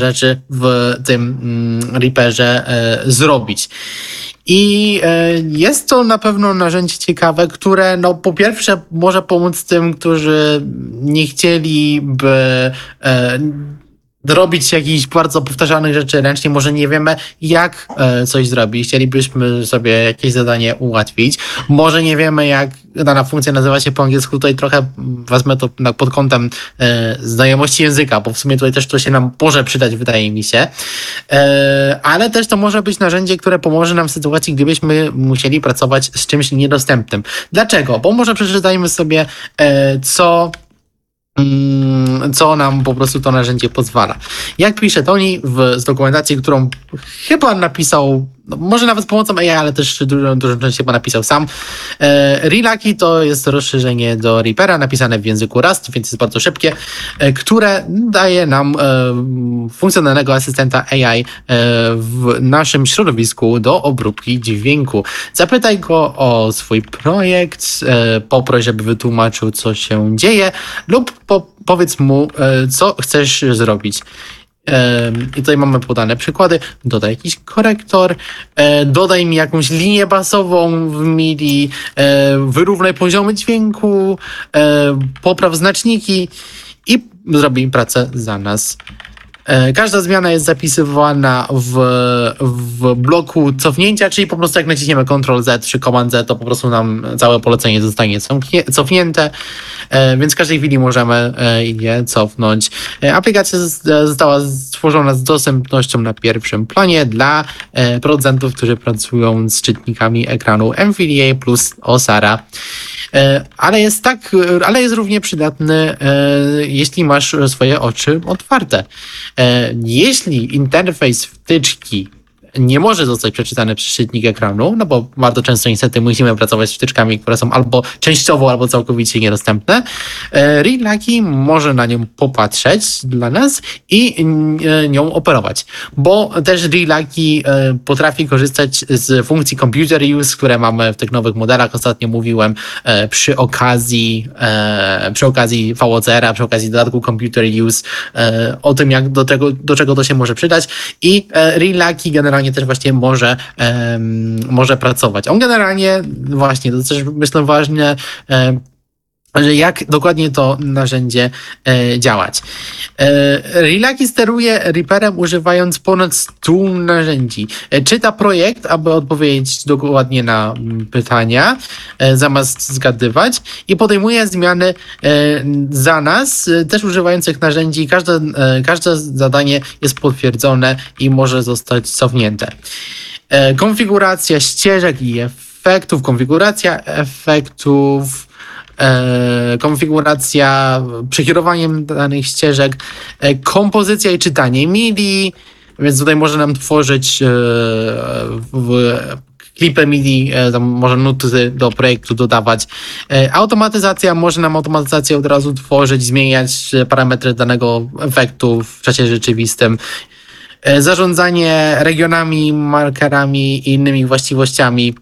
rzeczy w tym Reaperze zrobić. I jest to na pewno narzędzie ciekawe, które no po pierwsze może pomóc tym, którzy nie chcieliby robić jakichś bardzo powtarzanych rzeczy ręcznie, może nie wiemy jak coś zrobić, chcielibyśmy sobie jakieś zadanie ułatwić, może nie wiemy jak dana funkcja nazywa się po angielsku, tutaj trochę wezmę to pod kątem znajomości języka, bo w sumie tutaj też to się nam może przydać, wydaje mi się, ale też to może być narzędzie, które pomoże nam w sytuacji, gdybyśmy musieli pracować z czymś niedostępnym. Dlaczego? Bo może przeczytajmy sobie co nam po prostu to narzędzie pozwala. Jak pisze Toni z dokumentacji, którą chyba napisał, no może nawet z pomocą AI, ale też dużą część chyba napisał sam. Relaki to jest rozszerzenie do Reapera napisane w języku Rust, więc jest bardzo szybkie, które daje nam funkcjonalnego asystenta AI w naszym środowisku do obróbki dźwięku. Zapytaj go o swój projekt, poproś, żeby wytłumaczył, co się dzieje lub powiedz mu, co chcesz zrobić. I tutaj mamy podane przykłady. Dodaj jakiś korektor, dodaj mi jakąś linię basową w MIDI, wyrównaj poziomy dźwięku, popraw znaczniki i zrobi pracę za nas. Każda zmiana jest zapisywana w bloku cofnięcia, czyli po prostu jak naciśniemy Ctrl-Z czy Command-Z, to po prostu nam całe polecenie zostanie cofnięte, więc w każdej chwili możemy je cofnąć. Aplikacja została stworzona z dostępnością na pierwszym planie dla producentów, którzy pracują z czytnikami ekranu NVDA plus Osara. Ale jest równie przydatny, jeśli masz swoje oczy otwarte. Jeśli interfejs wtyczki nie może zostać przeczytany przez czytnik ekranu, no bo bardzo często niestety musimy pracować z wtyczkami, które są albo częściowo, albo całkowicie niedostępne. Relaki może na nią popatrzeć dla nas i nią operować, bo też Relaki potrafi korzystać z funkcji Computer Use, które mamy w tych nowych modelach. Ostatnio mówiłem przy okazji VOCR-a, przy okazji dodatku Computer Use o tym, jak do czego to się może przydać i Relaki generalnie też właśnie może pracować. On generalnie właśnie, to też myślę ważne, że jak dokładnie to narzędzie działać. Relaki steruje Reaperem używając ponad 100 narzędzi. Czyta projekt, aby odpowiedzieć dokładnie na pytania, zamiast zgadywać i podejmuje zmiany za nas, też używając tych narzędzi. Każde zadanie jest potwierdzone i może zostać cofnięte. Konfiguracja ścieżek i efektów, konfiguracja przekierowaniem danych ścieżek, kompozycja i czytanie MIDI, więc tutaj może nam tworzyć klipy MIDI, tam może nuty do projektu dodawać. Automatyzacja, może nam automatyzację od razu tworzyć, zmieniać parametry danego efektu w czasie rzeczywistym. Zarządzanie regionami, markerami i innymi właściwościami.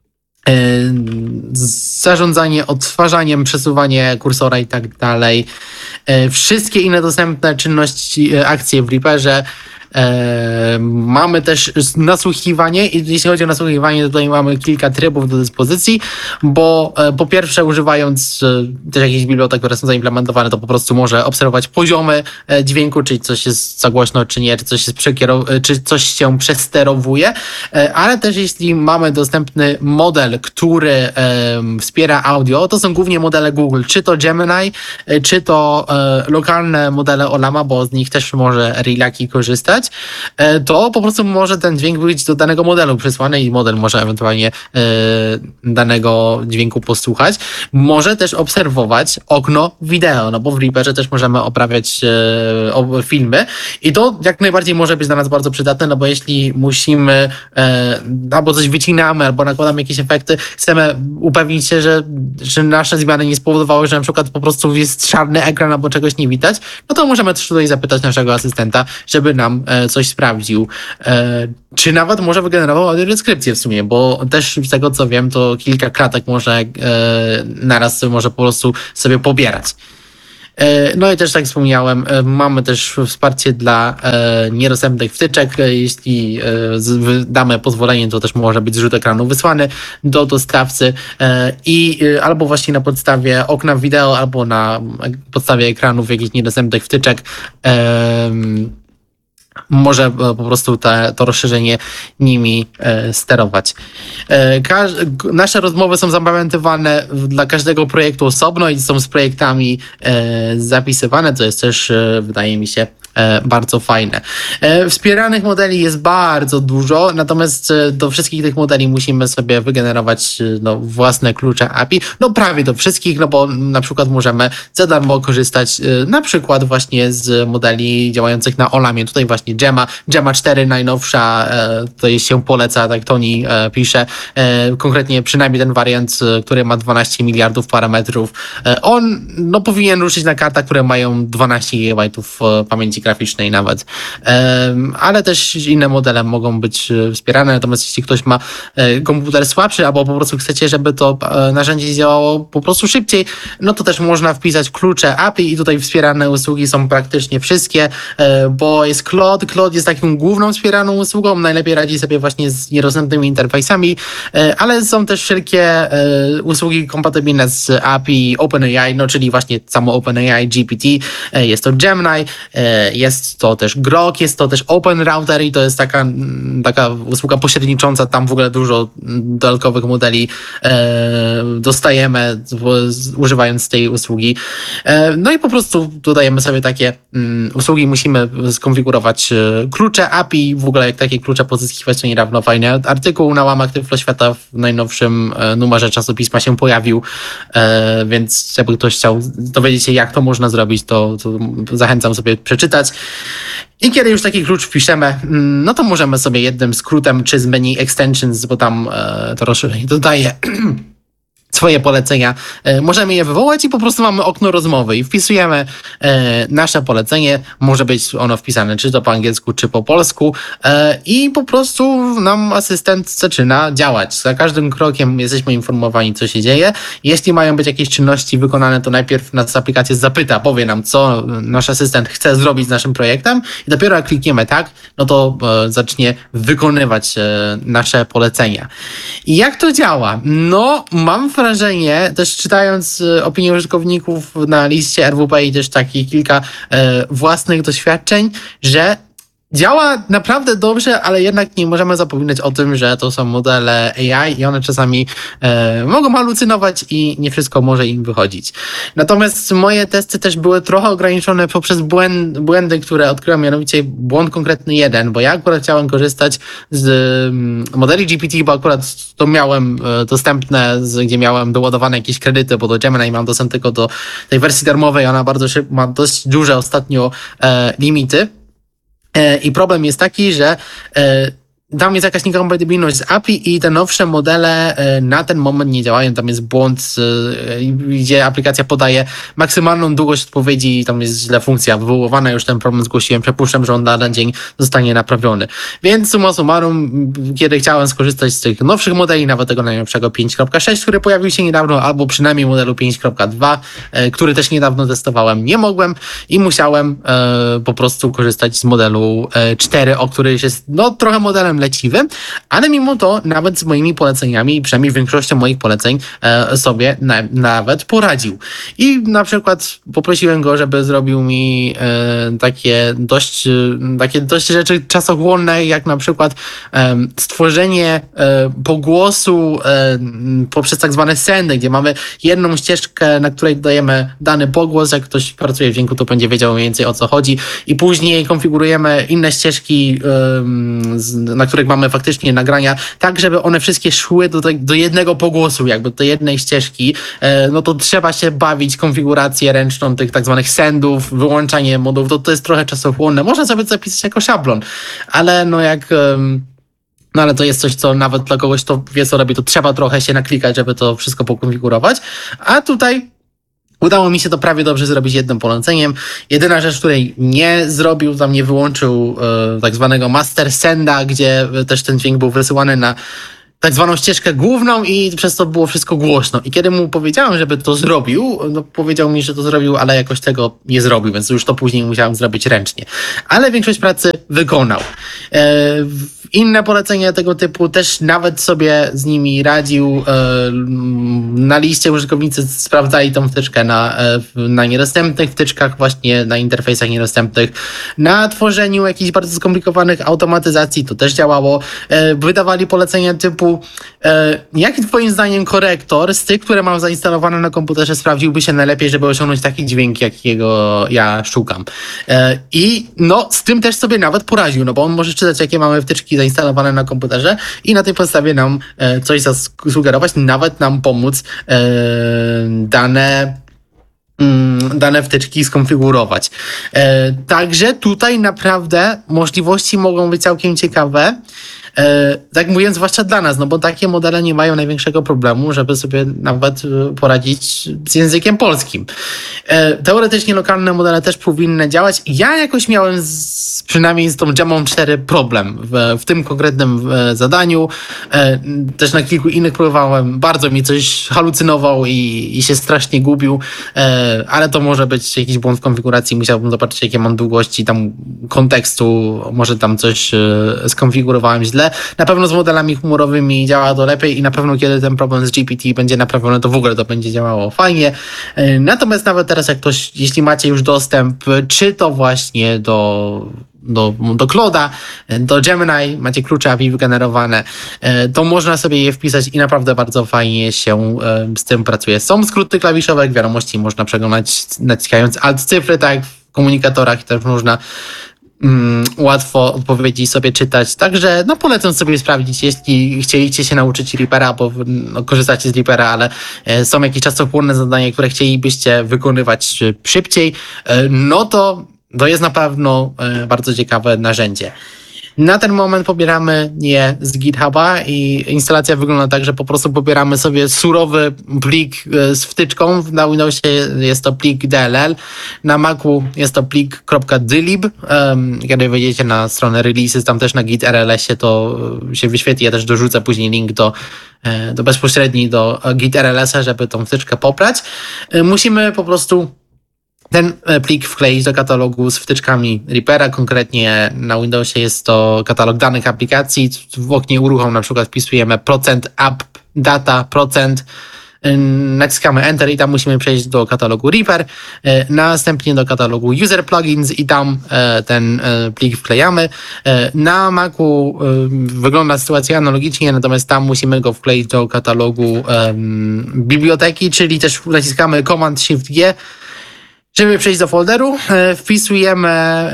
Zarządzanie odtwarzaniem, przesuwanie kursora i tak dalej. Wszystkie inne dostępne czynności, akcje w Reaperze. Mamy też nasłuchiwanie i jeśli chodzi o nasłuchiwanie, tutaj mamy kilka trybów do dyspozycji, bo po pierwsze używając też jakichś bibliotek, które są zaimplementowane, to po prostu może obserwować poziomy dźwięku, czyli coś jest za głośno, czy nie, czy coś się przesterowuje, ale też jeśli mamy dostępny model, który wspiera audio, to są głównie modele Google, czy to Gemini, czy to lokalne modele Olama, bo z nich też może Relaki korzystać. To po prostu może ten dźwięk być do danego modelu przysłany i model może ewentualnie danego dźwięku posłuchać. Może też obserwować okno wideo, no bo w Reaperze też możemy oprawiać filmy i to jak najbardziej może być dla nas bardzo przydatne, no bo jeśli musimy albo coś wycinamy, albo nakładamy jakieś efekty, chcemy upewnić się, że nasze zmiany nie spowodowały, że na przykład po prostu jest czarny ekran albo czegoś nie widać, no to możemy też tutaj zapytać naszego asystenta, żeby nam coś sprawdził. Czy nawet może wygenerował audiodeskrypcję w sumie, bo też z tego co wiem, to kilka klatek może naraz może po prostu sobie pobierać. No i też tak wspomniałem, mamy też wsparcie dla niedostępnych wtyczek. Jeśli damy pozwolenie, to też może być zrzut ekranu wysłany do dostawcy i albo właśnie na podstawie okna wideo, albo na podstawie ekranów jakichś niedostępnych wtyczek może po prostu to rozszerzenie nimi sterować. Nasze rozmowy są zapamiętywane dla każdego projektu osobno i są z projektami zapisywane, co jest też, wydaje mi się, bardzo fajne. Wspieranych modeli jest bardzo dużo, natomiast do wszystkich tych modeli musimy sobie wygenerować własne klucze API. No prawie do wszystkich, no bo na przykład możemy za darmo korzystać na przykład właśnie z modeli działających na Olamie. Tutaj właśnie Gemma 4 najnowsza, tutaj się poleca, tak Toni pisze, konkretnie przynajmniej ten wariant, który ma 12 miliardów parametrów. On powinien ruszyć na kartach, które mają 12 GB pamięci graficznej nawet. Ale też inne modele mogą być wspierane, natomiast jeśli ktoś ma komputer słabszy, albo po prostu chcecie, żeby to narzędzie działało po prostu szybciej, no to też można wpisać klucze API i tutaj wspierane usługi są praktycznie wszystkie, bo jest Claude. Claude jest taką główną wspieraną usługą, najlepiej radzi sobie właśnie z niedostępnymi interfejsami, ale są też wszelkie usługi kompatybilne z API OpenAI, czyli właśnie samo OpenAI GPT, jest to Gemini, jest to też Grok, jest to też Open Router i to jest taka usługa pośrednicząca, tam w ogóle dużo dodatkowych modeli dostajemy używając tej usługi. No i po prostu dodajemy sobie takie usługi, musimy skonfigurować klucze API, w ogóle jak takie klucze pozyskiwać, to niedawno fajny artykuł na łamach Tyfloświata w najnowszym numerze czasopisma się pojawił, więc jakby ktoś chciał dowiedzieć się, jak to można zrobić, to zachęcam sobie przeczytać. I kiedy już taki klucz wpiszemy, no to możemy sobie jednym skrótem, czy z menu extensions, bo tam to rozszerzenie dodaje swoje polecenia, możemy je wywołać i po prostu mamy okno rozmowy i wpisujemy nasze polecenie, może być ono wpisane czy to po angielsku, czy po polsku i po prostu nam asystent zaczyna działać. Za każdym krokiem jesteśmy informowani, co się dzieje. Jeśli mają być jakieś czynności wykonane, to najpierw nas aplikacja zapyta, powie nam, co nasz asystent chce zrobić z naszym projektem i dopiero jak klikniemy tak, no to zacznie wykonywać nasze polecenia. I jak to działa? No, mam wrażenie, też czytając opinie użytkowników na liście RWP i też takich kilka własnych doświadczeń, że działa naprawdę dobrze, ale jednak nie możemy zapominać o tym, że to są modele AI i one czasami mogą halucynować i nie wszystko może im wychodzić. Natomiast moje testy też były trochę ograniczone poprzez błędy, które odkryłem, mianowicie błąd konkretny jeden, bo ja akurat chciałem korzystać z modeli GPT, bo akurat to miałem dostępne, gdzie miałem doładowane jakieś kredyty, bo do Gemini mam dostęp tylko do tej wersji darmowej, ona bardzo szybko, ma dość duże ostatnio limity. I problem jest taki, że tam jest jakaś niekompatybilność z API i te nowsze modele na ten moment nie działają. Tam jest błąd, gdzie aplikacja podaje maksymalną długość odpowiedzi i tam jest źle funkcja wywoływana. Już ten problem zgłosiłem. Przypuszczam, że on na dzień zostanie naprawiony. Więc summa summarum, kiedy chciałem skorzystać z tych nowszych modeli, nawet tego najnowszego 5.6, który pojawił się niedawno, albo przynajmniej modelu 5.2, który też niedawno testowałem, nie mogłem i musiałem po prostu korzystać z modelu 4, o który jest trochę modelem leciwym, ale mimo to nawet z moimi poleceniami, przynajmniej większością moich poleceń sobie nawet poradził. I na przykład poprosiłem go, żeby zrobił mi takie dość rzeczy czasochłonne, jak na przykład stworzenie pogłosu poprzez tak zwane sendy, gdzie mamy jedną ścieżkę, na której dodajemy dany pogłos, jak ktoś pracuje w dźwięku, to będzie wiedział mniej więcej, o co chodzi i później konfigurujemy inne ścieżki, na których mamy faktycznie nagrania, tak żeby one wszystkie szły do jednego pogłosu, jakby do jednej ścieżki, no to trzeba się bawić konfigurację ręczną tych tak zwanych sendów, wyłączanie modów, to jest trochę czasochłonne. Można sobie zapisać jako szablon, ale ale to jest coś, co nawet dla kogoś, kto wie, co robi, to trzeba trochę się naklikać, żeby to wszystko pokonfigurować, a tutaj udało mi się to prawie dobrze zrobić jednym poleceniem. Jedyna rzecz, której nie zrobił, tam nie wyłączył tak zwanego master senda, gdzie też ten dźwięk był wysyłany na tak zwaną ścieżkę główną i przez to było wszystko głośno. I kiedy mu powiedziałem, żeby to zrobił, no powiedział mi, że to zrobił, ale jakoś tego nie zrobił, więc już to później musiałem zrobić ręcznie. Ale większość pracy wykonał. Inne polecenia tego typu też nawet sobie z nimi radził. Na liście użytkownicy sprawdzali tą wtyczkę na niedostępnych wtyczkach, właśnie na interfejsach niedostępnych. Na tworzeniu jakichś bardzo skomplikowanych automatyzacji to też działało. Wydawali polecenia typu jaki twoim zdaniem korektor z tych, które mam zainstalowane na komputerze sprawdziłby się najlepiej, żeby osiągnąć taki dźwięk, jakiego ja szukam. I no z tym też sobie nawet poradził, no bo on może czytać, jakie mamy wtyczki zainstalowane na komputerze i na tej podstawie nam coś zasugerować, nawet nam pomóc dane wtyczki skonfigurować. Także tutaj naprawdę możliwości mogą być całkiem ciekawe. Tak mówiąc, zwłaszcza dla nas, no bo takie modele nie mają największego problemu, żeby sobie nawet poradzić z językiem polskim. Teoretycznie lokalne modele też powinny działać. Ja jakoś miałem przynajmniej z tą Gemą 4 problem w tym konkretnym zadaniu. Też na kilku innych próbowałem. Bardzo mi coś halucynował i się strasznie gubił, ale to może być jakiś błąd w konfiguracji. Musiałbym zobaczyć, jakie mam długości tam kontekstu. Może tam coś skonfigurowałem źle. Na pewno z modelami chmurowymi działa to lepiej i na pewno kiedy ten problem z GPT będzie naprawiony, to w ogóle to będzie działało fajnie. Natomiast nawet teraz jeśli macie już dostęp, czy to właśnie do Claude'a, do Gemini, macie klucze API wygenerowane, to można sobie je wpisać i naprawdę bardzo fajnie się z tym pracuje. Są skróty klawiszowe, wiadomości można przeglądać naciskając alt cyfry, tak jak w komunikatorach, też można łatwo odpowiedzi sobie czytać. Także no polecam sobie sprawdzić, jeśli chcieliście się nauczyć Reapera, bo korzystacie z Reapera, ale są jakieś czasochłonne zadania, które chcielibyście wykonywać szybciej, no to jest na pewno bardzo ciekawe narzędzie. Na ten moment pobieramy je z GitHuba i instalacja wygląda tak, że po prostu pobieramy sobie surowy plik z wtyczką. Na Windowsie jest to plik DLL, na Macu jest to plik .dlib. Kiedy wejdziecie na stronę releases, tam też na Git RLS-ie to się wyświetli. Ja też dorzucę później link do bezpośredni do Git RLS-a, żeby tą wtyczkę pobrać. Musimy po prostu ten plik wkleić do katalogu z wtyczkami Reapera, konkretnie na Windowsie jest to katalog danych aplikacji. W oknie uruchom na przykład wpisujemy %app data, naciskamy Enter i tam musimy przejść do katalogu Reaper, następnie do katalogu User Plugins i tam ten plik wklejamy. Na Macu wygląda sytuacja analogicznie, natomiast tam musimy go wkleić do katalogu biblioteki, czyli też naciskamy Command-Shift-G, żeby przejść do folderu. Wpisujemy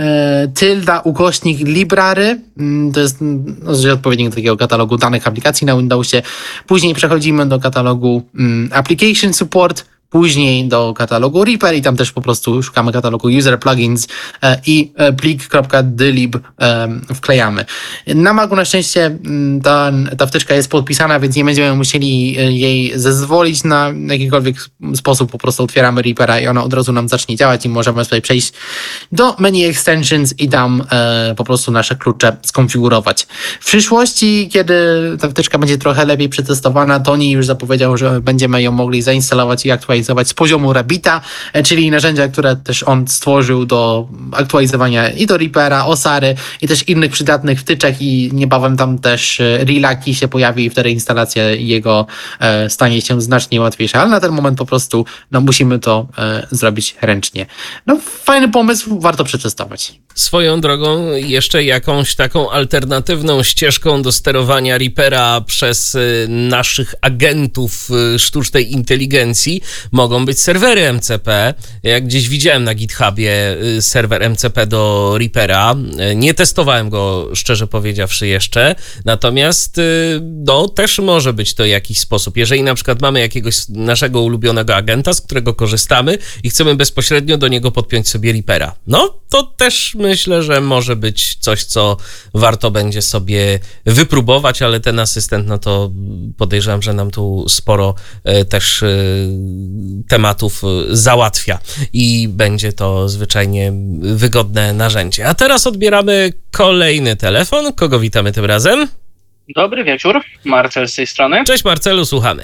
~library, to jest odpowiednik do takiego katalogu danych aplikacji na Windowsie. Później przechodzimy do katalogu Application Support, później do katalogu Reaper i tam też po prostu szukamy katalogu User Plugins i plik.dlib wklejamy. Na Macu na szczęście ta wtyczka jest podpisana, więc nie będziemy musieli jej zezwolić na jakikolwiek sposób. Po prostu otwieramy Reapera i ona od razu nam zacznie działać i możemy sobie przejść do menu Extensions i tam po prostu nasze klucze skonfigurować. W przyszłości, kiedy ta wtyczka będzie trochę lepiej przetestowana, Toni już zapowiedział, że będziemy ją mogli zainstalować i aktualizować z poziomu Rabbita, czyli narzędzia, które też on stworzył do aktualizowania i do Reapera, Osary i też innych przydatnych wtyczek i niebawem tam też Relaki się pojawi i wtedy instalacja jego stanie się znacznie łatwiejsza, ale na ten moment po prostu musimy to zrobić ręcznie. Fajny pomysł, warto przetestować. Swoją drogą jeszcze jakąś taką alternatywną ścieżką do sterowania Reapera przez naszych agentów sztucznej inteligencji mogą być serwery MCP. Jak gdzieś widziałem na GitHubie serwer MCP do Reapera. Nie testowałem go, szczerze powiedziawszy, jeszcze. Natomiast też może być to jakiś sposób. Jeżeli na przykład mamy jakiegoś naszego ulubionego agenta, z którego korzystamy i chcemy bezpośrednio do niego podpiąć sobie Reapera. To też myślę, że może być coś, co warto będzie sobie wypróbować, ale ten asystent, to podejrzewam, że nam tu sporo też tematów załatwia i będzie to zwyczajnie wygodne narzędzie. A teraz odbieramy kolejny telefon. Kogo witamy tym razem? Dobry wieczór, Marcel z tej strony. Cześć Marcelu, słuchamy.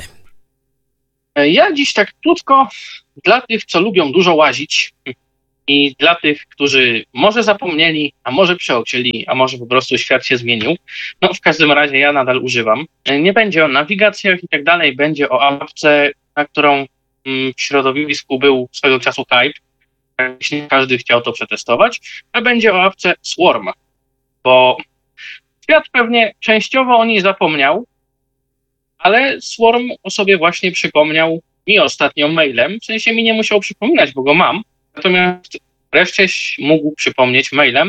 Ja dziś tak krótko dla tych, co lubią dużo łazić i dla tych, którzy może zapomnieli, a może przeoczyli, a może po prostu świat się zmienił. No w każdym razie ja nadal używam. Nie będzie o nawigacjach i tak dalej, będzie o apce, na którą w środowisku był swego czasu hype. Jeśli każdy chciał to przetestować, a będzie o apce Swarm, bo świat pewnie częściowo o niej zapomniał, ale Swarm o sobie właśnie przypomniał mi ostatnio mailem. W sensie mi nie musiał przypominać, bo go mam. Natomiast wreszcie mógł przypomnieć mailem,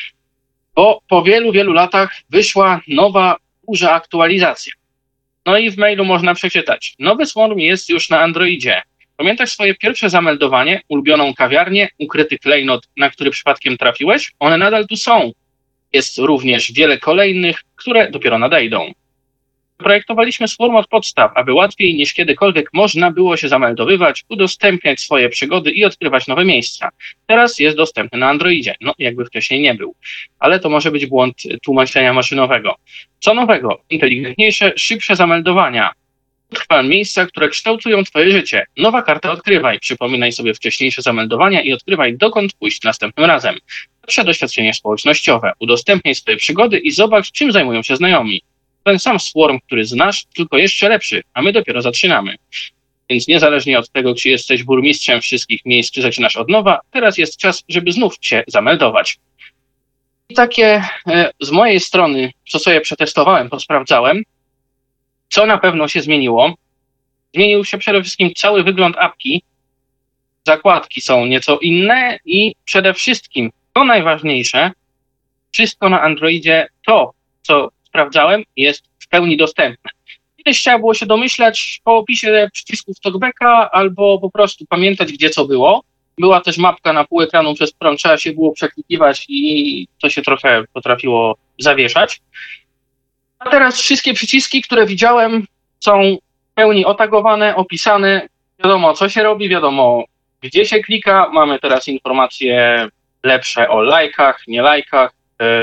bo po wielu, wielu latach wyszła nowa, duża aktualizacja. No i w mailu można przeczytać. Nowy Swarm jest już na Androidzie. Pamiętasz swoje pierwsze zameldowanie, ulubioną kawiarnię, ukryty klejnot, na który przypadkiem trafiłeś? One nadal tu są. Jest również wiele kolejnych, które dopiero nadejdą. Projektowaliśmy Swarm od podstaw, aby łatwiej niż kiedykolwiek można było się zameldowywać, udostępniać swoje przygody i odkrywać nowe miejsca. Teraz jest dostępny na Androidzie, no jakby wcześniej nie był. Ale to może być błąd tłumaczenia maszynowego. Co nowego? Inteligentniejsze, szybsze zameldowania. Trwa miejsca, które kształtują twoje życie. Nowa karta odkrywaj. Przypominaj sobie wcześniejsze zameldowania i odkrywaj, dokąd pójść następnym razem. Lepsze doświadczenie społecznościowe. Udostępniaj swoje przygody i zobacz, czym zajmują się znajomi. Ten sam Swarm, który znasz, tylko jeszcze lepszy, a my dopiero zaczynamy. Więc niezależnie od tego, czy jesteś burmistrzem wszystkich miejsc, czy zaczynasz od nowa, teraz jest czas, żeby znów się zameldować. I takie z mojej strony, co sobie przetestowałem, posprawdzałem, co na pewno się zmieniło. Zmienił się przede wszystkim cały wygląd apki. Zakładki są nieco inne i przede wszystkim, to najważniejsze, wszystko na Androidzie, to co sprawdzałem, jest w pełni dostępne. Kiedyś trzeba było się domyślać po opisie przycisków talkbacka albo po prostu pamiętać, gdzie co było. Była też mapka na pół ekranu, przez którą trzeba się było przeklikiwać i to się trochę potrafiło zawieszać. A teraz wszystkie przyciski, które widziałem, są w pełni otagowane, opisane. Wiadomo, co się robi, wiadomo, gdzie się klika. Mamy teraz informacje lepsze o lajkach, nie lajkach,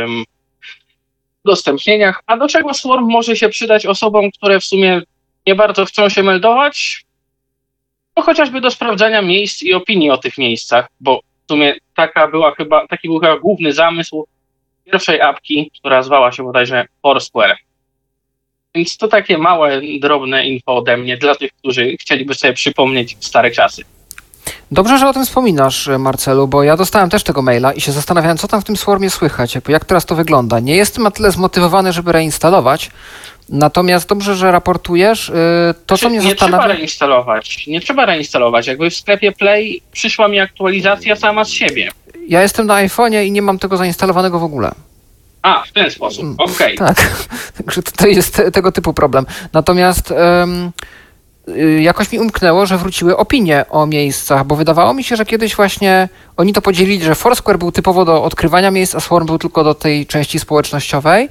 udostępnieniach. A do czego Swarm może się przydać osobom, które w sumie nie bardzo chcą się meldować? No chociażby do sprawdzania miejsc i opinii o tych miejscach, bo w sumie taki był chyba główny zamysł pierwszej apki, która zwała się bodajże Foursquare. Więc to takie małe, drobne info ode mnie dla tych, którzy chcieliby sobie przypomnieć stare czasy. Dobrze, że o tym wspominasz, Marcelu, bo ja dostałem też tego maila i się zastanawiałem, co tam w tym Swarmie słychać, jak teraz to wygląda. Nie jestem na tyle zmotywowany, żeby reinstalować, natomiast dobrze, że raportujesz. Co mnie zastanawia... Nie trzeba reinstalować. Jakby w sklepie Play przyszła mi aktualizacja sama z siebie. Ja jestem na iPhone'ie i nie mam tego zainstalowanego w ogóle. A, w ten sposób, okej. Tak, także to jest tego typu problem. Natomiast jakoś mi umknęło, że wróciły opinie o miejscach, bo wydawało mi się, że kiedyś właśnie oni to podzielili, że Foursquare był typowo do odkrywania miejsc, a Swarm był tylko do tej części społecznościowej.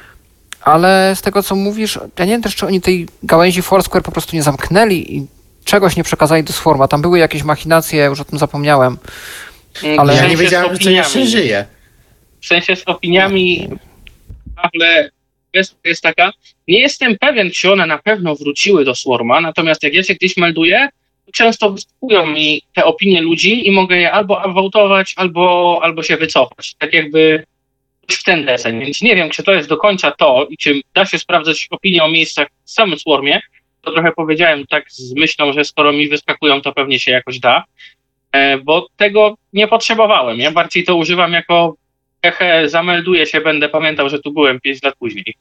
Ale z tego, co mówisz, ja nie wiem też, czy oni tej gałęzi Foursquare po prostu nie zamknęli i czegoś nie przekazali do Swarma. Tam były jakieś machinacje, już o tym zapomniałem. Ale ja nie wiedziałem, że to jeszcze żyje. W sensie z opiniami, ale kwestia jest taka, nie jestem pewien, czy one na pewno wróciły do Swarma, natomiast jak ja się gdzieś melduję, to często wyskupują mi te opinie ludzi i mogę je albo upvotować, albo się wycofać. Tak jakby w ten deseń. Więc nie wiem, czy to jest do końca to i czy da się sprawdzać opinie o miejscach w samym Swarmie. To trochę powiedziałem tak z myślą, że skoro mi wyskakują, to pewnie się jakoś da, bo tego nie potrzebowałem. Ja bardziej to używam jako zamelduję się, będę pamiętał, że tu byłem 5 lat później.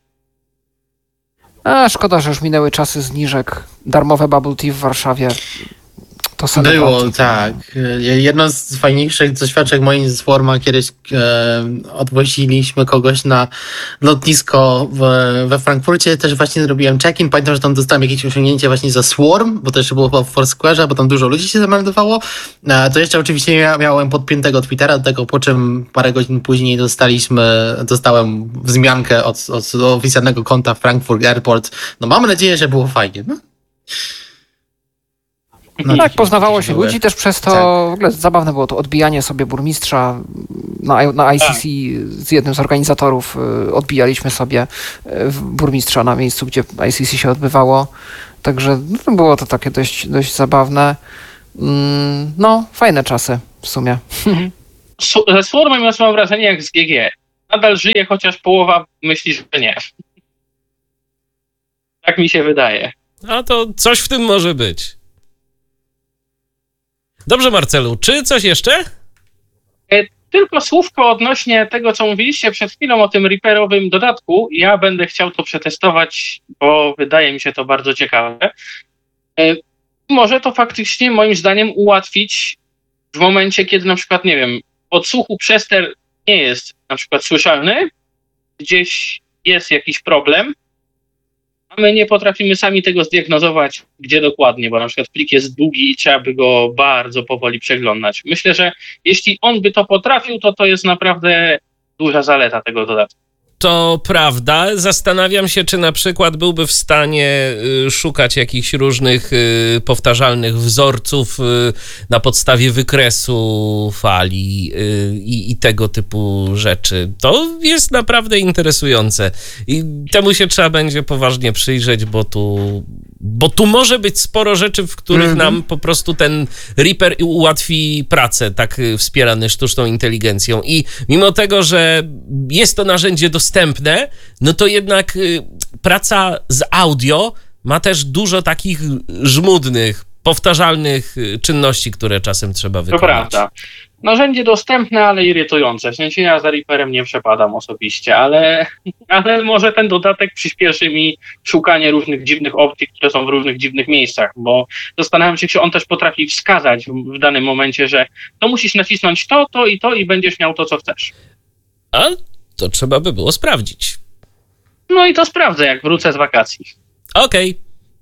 A szkoda, że już minęły czasy zniżek. Darmowe bubble tea w Warszawie. To było, tak. Jedno z fajniejszych doświadczeń moich z Swarma, kiedyś odwoziliśmy kogoś na lotnisko we Frankfurcie, też właśnie zrobiłem check-in. Pamiętam, że tam dostałem jakieś osiągnięcie właśnie za Swarm, bo też było w Foursquare'ze, bo tam dużo ludzi się zameldowało. To jeszcze oczywiście ja miałem podpiętego Twittera do tego, po czym parę godzin później dostałem wzmiankę od oficjalnego konta Frankfurt Airport. No mamy nadzieję, że było fajnie. No. Tak, poznawało się były. ludzi też przez to. Tak. W ogóle zabawne było to odbijanie sobie burmistrza na ICC z jednym z organizatorów. Odbijaliśmy sobie burmistrza na miejscu, gdzie ICC się odbywało. Także no, było to takie dość zabawne. No, fajne czasy w sumie. Ze Swarmem ja mam wrażenie jak z GG. Nadal żyje, chociaż połowa myśli, że nie. Tak mi się wydaje. A to coś w tym może być. Dobrze, Marcelu, czy coś jeszcze? Tylko słówko odnośnie tego, co mówiliście przed chwilą o tym Reaperowym dodatku. Ja będę chciał to przetestować, bo wydaje mi się to bardzo ciekawe. Może to faktycznie moim zdaniem ułatwić w momencie, kiedy na przykład, nie wiem, odsłuchu przester nie jest na przykład słyszalny, gdzieś jest jakiś problem, a my nie potrafimy sami tego zdiagnozować, gdzie dokładnie, bo na przykład plik jest długi i trzeba by go bardzo powoli przeglądać. Myślę, że jeśli on by to potrafił, to jest naprawdę duża zaleta tego dodatku. To prawda. Zastanawiam się, czy na przykład byłby w stanie szukać jakichś różnych powtarzalnych wzorców na podstawie wykresu fali i tego typu rzeczy. To jest naprawdę interesujące i temu się trzeba będzie poważnie przyjrzeć, bo tu może być sporo rzeczy, w których nam po prostu ten Reaper ułatwi pracę, tak wspierany sztuczną inteligencją. I mimo tego, że jest to narzędzie dostępne, no to jednak praca z audio ma też dużo takich żmudnych, powtarzalnych czynności, które czasem trzeba wykonać. To prawda. Narzędzie dostępne, ale irytujące. W sensie ja za Reaperem nie przepadam osobiście, ale może ten dodatek przyspieszy mi szukanie różnych dziwnych opcji, które są w różnych dziwnych miejscach, bo zastanawiam się, czy on też potrafi wskazać w danym momencie, że to musisz nacisnąć to i będziesz miał to, co chcesz. A to trzeba by było sprawdzić. No i to sprawdzę, jak wrócę z wakacji. Okej.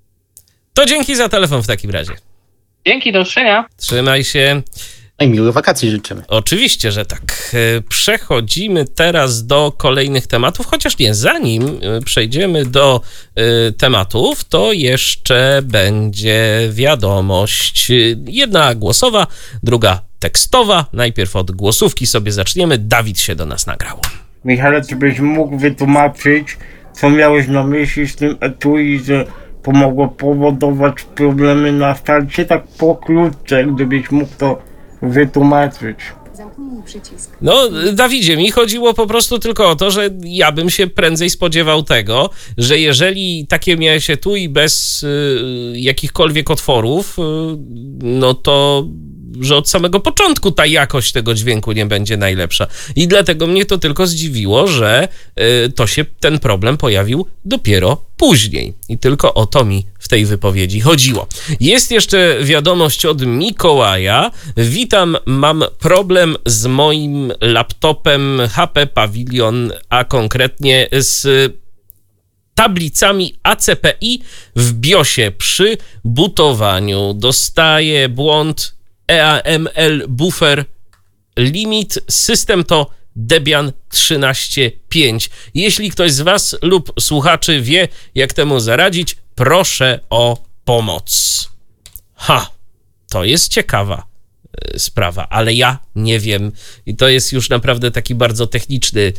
To dzięki za telefon w takim razie. Dzięki, do usłyszenia. Trzymaj się. No i miłych wakacji życzymy. Oczywiście, że tak. Przechodzimy teraz do kolejnych tematów, chociaż nie, zanim przejdziemy do tematów, to jeszcze będzie wiadomość. Jedna głosowa, druga tekstowa. Najpierw od głosówki sobie zaczniemy. Dawid się do nas nagrał. Michale, czy byś mógł wytłumaczyć, co miałeś na myśli z tym etui, że pomogło powodować problemy na starcie, tak pokrótce, gdybyś mógł to wytłumaczyć. Zamknij przycisk. No, Dawidzie, mi chodziło po prostu tylko o to, że ja bym się prędzej spodziewał tego, że jeżeli takie miałeś etui bez jakichkolwiek otworów, no to że od samego początku ta jakość tego dźwięku nie będzie najlepsza. I dlatego mnie to tylko zdziwiło, że ten problem pojawił dopiero później. I tylko o to mi w tej wypowiedzi chodziło. Jest jeszcze wiadomość od Mikołaja. Witam, mam problem z moim laptopem HP Pavilion, a konkretnie z tablicami ACPI w BIOSie przy bootowaniu. Dostaję błąd EAML buffer limit, system to Debian 13.5. Jeśli ktoś z was lub słuchaczy wie, jak temu zaradzić, proszę o pomoc. To jest ciekawa sprawa, ale ja nie wiem i to jest już naprawdę taki bardzo techniczny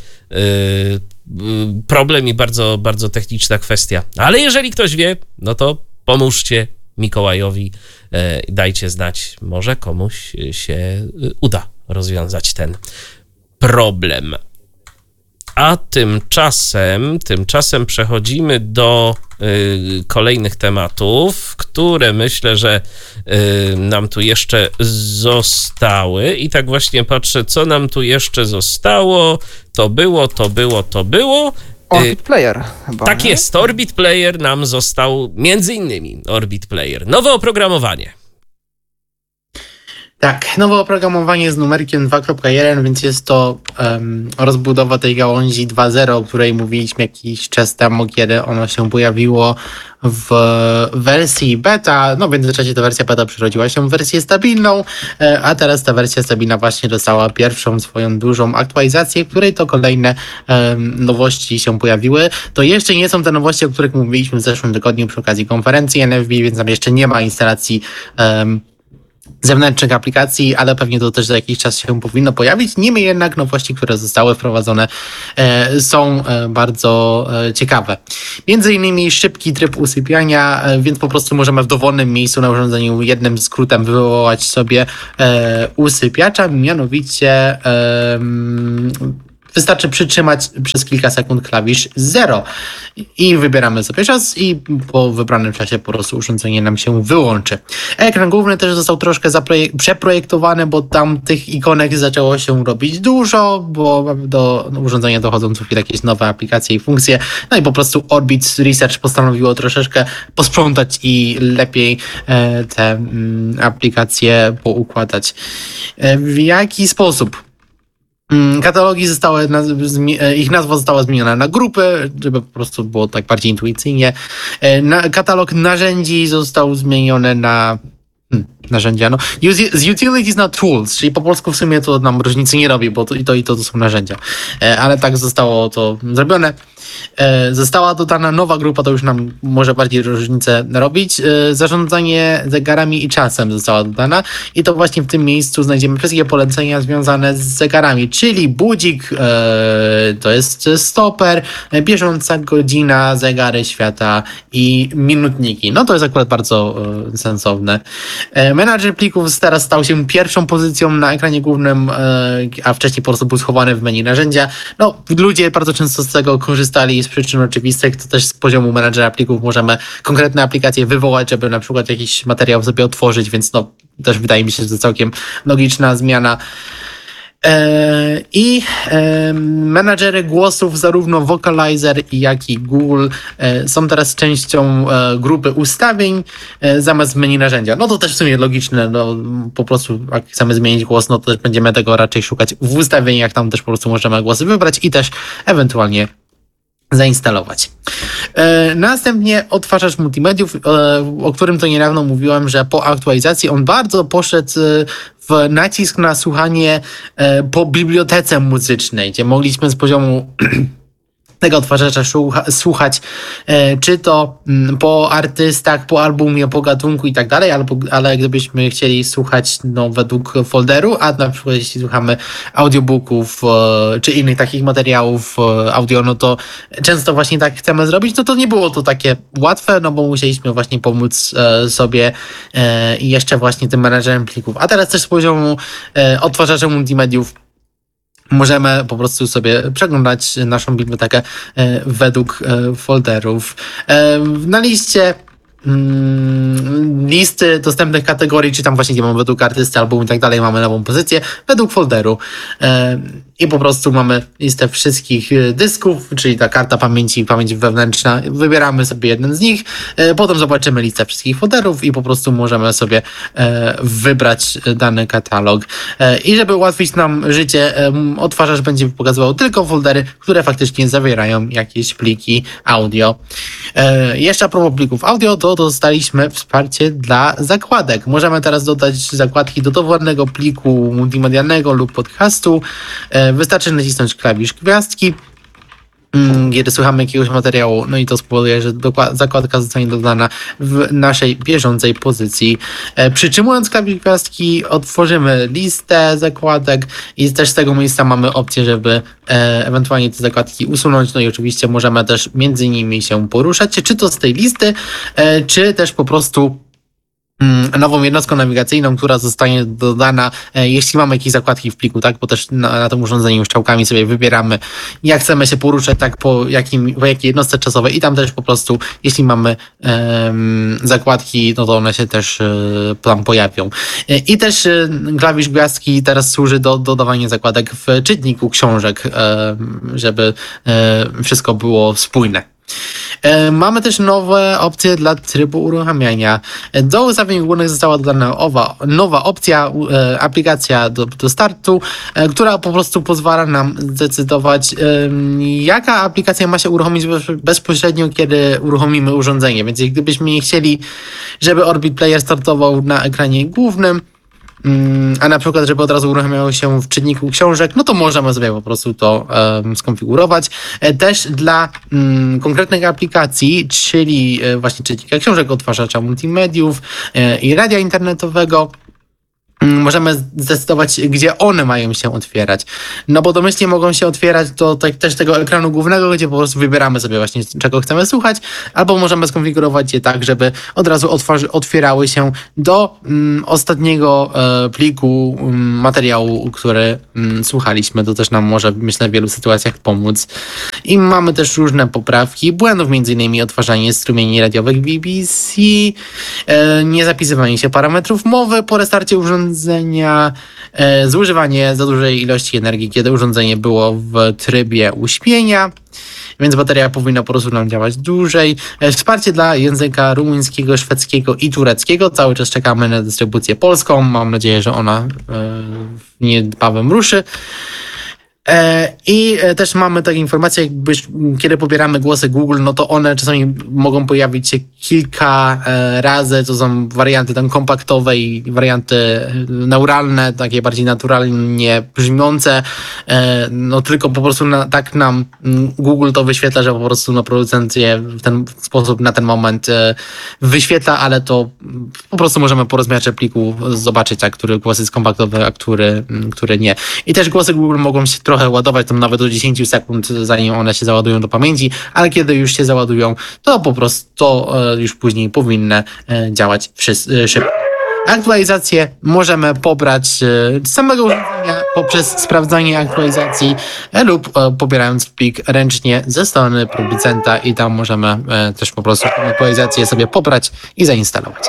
problem i bardzo, bardzo techniczna kwestia. Ale jeżeli ktoś wie, no to pomóżcie Mikołajowi, dajcie znać, może komuś się uda rozwiązać ten problem. A tymczasem przechodzimy do kolejnych tematów, które myślę, że nam tu jeszcze zostały. I tak właśnie patrzę, co nam tu jeszcze zostało. To było. Orbit Player chyba. Tak jest, Orbit Player nam został, między innymi Orbit Player. Nowe oprogramowanie. Tak, nowe oprogramowanie z numerkiem 2.1, więc jest to rozbudowa tej gałęzi 2.0, o której mówiliśmy jakiś czas temu, kiedy ono się pojawiło w wersji beta. No w międzyczasie ta wersja beta przerodziła się w wersję stabilną, a teraz ta wersja stabilna właśnie dostała pierwszą swoją dużą aktualizację, w której to kolejne nowości się pojawiły. To jeszcze nie są te nowości, o których mówiliśmy w zeszłym tygodniu przy okazji konferencji NFB, więc tam jeszcze nie ma instalacji zewnętrznych aplikacji, ale pewnie to też za jakiś czas się powinno pojawić. Niemniej jednak nowości, które zostały wprowadzone są bardzo ciekawe. Między innymi szybki tryb usypiania, więc po prostu możemy w dowolnym miejscu na urządzeniu jednym skrótem wywołać sobie usypiacza, mianowicie wystarczy przytrzymać przez kilka sekund klawisz 0 i wybieramy sobie czas i po wybranym czasie po prostu urządzenie nam się wyłączy. Ekran główny też został troszkę przeprojektowany, bo tam tych ikonek zaczęło się robić dużo, bo do urządzenia dochodzą co chwilę jakieś nowe aplikacje i funkcje. No i po prostu Orbit Research postanowiło troszeczkę posprzątać i lepiej te aplikacje poukładać. W jaki sposób? Katalogi zostały, ich nazwa została zmieniona na grupy, żeby po prostu było tak bardziej intuicyjnie. Katalog narzędzi został zmieniony na narzędzia, z utilities na tools, czyli po polsku w sumie to nam różnicy nie robi, bo to są narzędzia. Ale tak zostało to zrobione. Została dodana nowa grupa, to już nam może bardziej różnicę robić. Zarządzanie zegarami i czasem została dodana i to właśnie w tym miejscu znajdziemy wszystkie polecenia związane z zegarami, czyli budzik, to jest stoper, bieżąca godzina, zegary świata i minutniki. No to jest akurat bardzo sensowne. Menadżer plików teraz stał się pierwszą pozycją na ekranie głównym, a wcześniej po prostu był schowany w menu narzędzia. No, ludzie bardzo często z tego korzystali z przyczyn oczywistych, to też z poziomu menadżera plików możemy konkretne aplikacje wywołać, żeby na przykład jakiś materiał sobie otworzyć, więc no też wydaje mi się, że to całkiem logiczna zmiana. I menadżery głosów, zarówno Vocalizer jak i Google są teraz częścią grupy ustawień zamiast menu narzędzia. No to też w sumie logiczne, no po prostu jak chcemy zmienić głos, no to też będziemy tego raczej szukać w ustawieniach, tam też po prostu możemy głosy wybrać i też ewentualnie zainstalować. Następnie odtwarzacz multimediów, o którym to niedawno mówiłem, że po aktualizacji on bardzo poszedł w nacisk na słuchanie po bibliotece muzycznej, gdzie mogliśmy z poziomu tego odtwarzacza słuchać, czy to po artystach, po albumie, po gatunku i tak dalej, ale gdybyśmy chcieli słuchać według folderu, a na przykład jeśli słuchamy audiobooków czy innych takich materiałów audio, no to często właśnie tak chcemy zrobić, no to nie było to takie łatwe, no bo musieliśmy właśnie pomóc sobie i jeszcze właśnie tym menadżerem plików. A teraz też z poziomu odtwarzacza multimediów możemy po prostu sobie przeglądać naszą bibliotekę według folderów. Na liście listy dostępnych kategorii, czy tam właśnie gdzie mamy według artysty, albumu i tak dalej, mamy nową pozycję według folderu i po prostu mamy listę wszystkich dysków, czyli ta karta pamięci, pamięć wewnętrzna, wybieramy sobie jeden z nich, potem zobaczymy listę wszystkich folderów i po prostu możemy sobie wybrać dany katalog i żeby ułatwić nam życie, odtwarzacz będzie pokazywał tylko foldery, które faktycznie zawierają jakieś pliki audio. Jeszcze a propos plików audio, to dostaliśmy wsparcie dla zakładek. Możemy teraz dodać zakładki do dowolnego pliku multimedialnego lub podcastu. Wystarczy nacisnąć klawisz gwiazdki, kiedy słuchamy jakiegoś materiału, no i to spowoduje, że zakładka zostanie dodana w naszej bieżącej pozycji. Przytrzymując klawisz gwiazdki otworzymy listę zakładek i też z tego miejsca mamy opcję, żeby ewentualnie te zakładki usunąć, no i oczywiście możemy też między nimi się poruszać, czy to z tej listy, czy też po prostu nową jednostką nawigacyjną, która zostanie dodana, jeśli mamy jakieś zakładki w pliku, tak, bo też na tym urządzeniu strzałkami sobie wybieramy, jak chcemy się poruszać, tak, po jakiej jednostce czasowej i tam też po prostu, jeśli mamy zakładki, no to one się też tam pojawią. I też klawisz gwiazdki teraz służy do dodawania zakładek w czytniku książek, żeby wszystko było spójne. Mamy też nowe opcje dla trybu uruchamiania. Do ustawień głównych została dodana nowa opcja, aplikacja do startu, która po prostu pozwala nam zdecydować, jaka aplikacja ma się uruchomić bezpośrednio, kiedy uruchomimy urządzenie. Więc gdybyśmy nie chcieli, żeby Orbit Player startował na ekranie głównym, a na przykład, żeby od razu uruchamiało się w czytniku książek, no to możemy sobie po prostu to skonfigurować. Też dla konkretnych aplikacji, czyli właśnie czytnika książek, odtwarzacza multimediów i radia internetowego, możemy zdecydować, gdzie one mają się otwierać. No bo domyślnie mogą się otwierać do też tego ekranu głównego, gdzie po prostu wybieramy sobie właśnie, czego chcemy słuchać, albo możemy skonfigurować je tak, żeby od razu otwierały się do ostatniego pliku materiału, który słuchaliśmy. To też nam może, myślę, w wielu sytuacjach pomóc. I mamy też różne poprawki błędów, m.in. odtwarzanie strumieni radiowych BBC, niezapisywanie się parametrów mowy po restarcie urządzenia, zużywanie za dużej ilości energii, kiedy urządzenie było w trybie uśpienia, więc bateria powinna po prostu nam działać dłużej. Wsparcie dla języka rumuńskiego, szwedzkiego i tureckiego. Cały czas czekamy na dystrybucję polską. Mam nadzieję, że ona niebawem ruszy. I też mamy takie informacje, kiedy pobieramy głosy Google, no to one czasami mogą pojawić się kilka razy, to są warianty tam kompaktowe i warianty neuralne, takie bardziej naturalnie brzmiące, no tylko po prostu tak nam Google to wyświetla, że po prostu producent je w ten sposób na ten moment wyświetla, ale to po prostu możemy po rozmiarze pliku zobaczyć, który głos jest kompaktowy, a który nie. I też głosy Google mogą się trochę ładować tam nawet do 10 sekund, zanim one się załadują do pamięci, ale kiedy już się załadują, to po prostu to już później powinny działać szybko. Aktualizację możemy pobrać z samego urządzenia poprzez sprawdzanie aktualizacji lub pobierając plik ręcznie ze strony producenta i tam możemy też po prostu tę aktualizację sobie pobrać i zainstalować.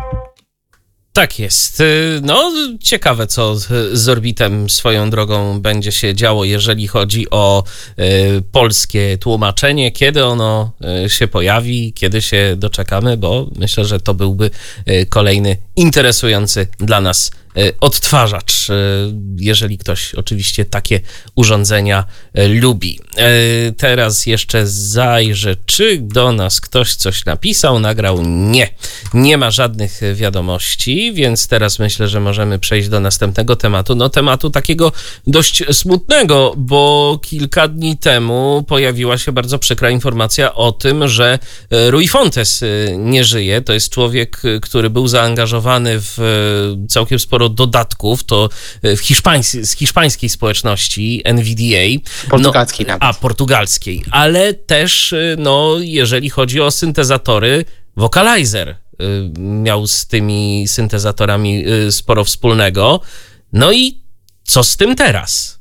Tak jest. No, ciekawe, co z Orbitem swoją drogą będzie się działo, jeżeli chodzi o polskie tłumaczenie, kiedy ono się pojawi, kiedy się doczekamy, bo myślę, że to byłby kolejny interesujący dla nas odtwarzacz, jeżeli ktoś oczywiście takie urządzenia lubi. Teraz jeszcze zajrzę, czy do nas ktoś coś napisał, nagrał. Nie ma żadnych wiadomości, więc teraz myślę, że możemy przejść do następnego tematu. No, tematu takiego dość smutnego, bo kilka dni temu pojawiła się bardzo przykra informacja o tym, że Rui Fontes nie żyje. To jest człowiek, który był zaangażowany w całkiem sporo dodatków, to z hiszpańskiej społeczności NVDA. Portugalskiej nawet. Portugalskiej, ale też, no, jeżeli chodzi o syntezatory, Vocalizer miał z tymi syntezatorami sporo wspólnego. No i co z tym teraz?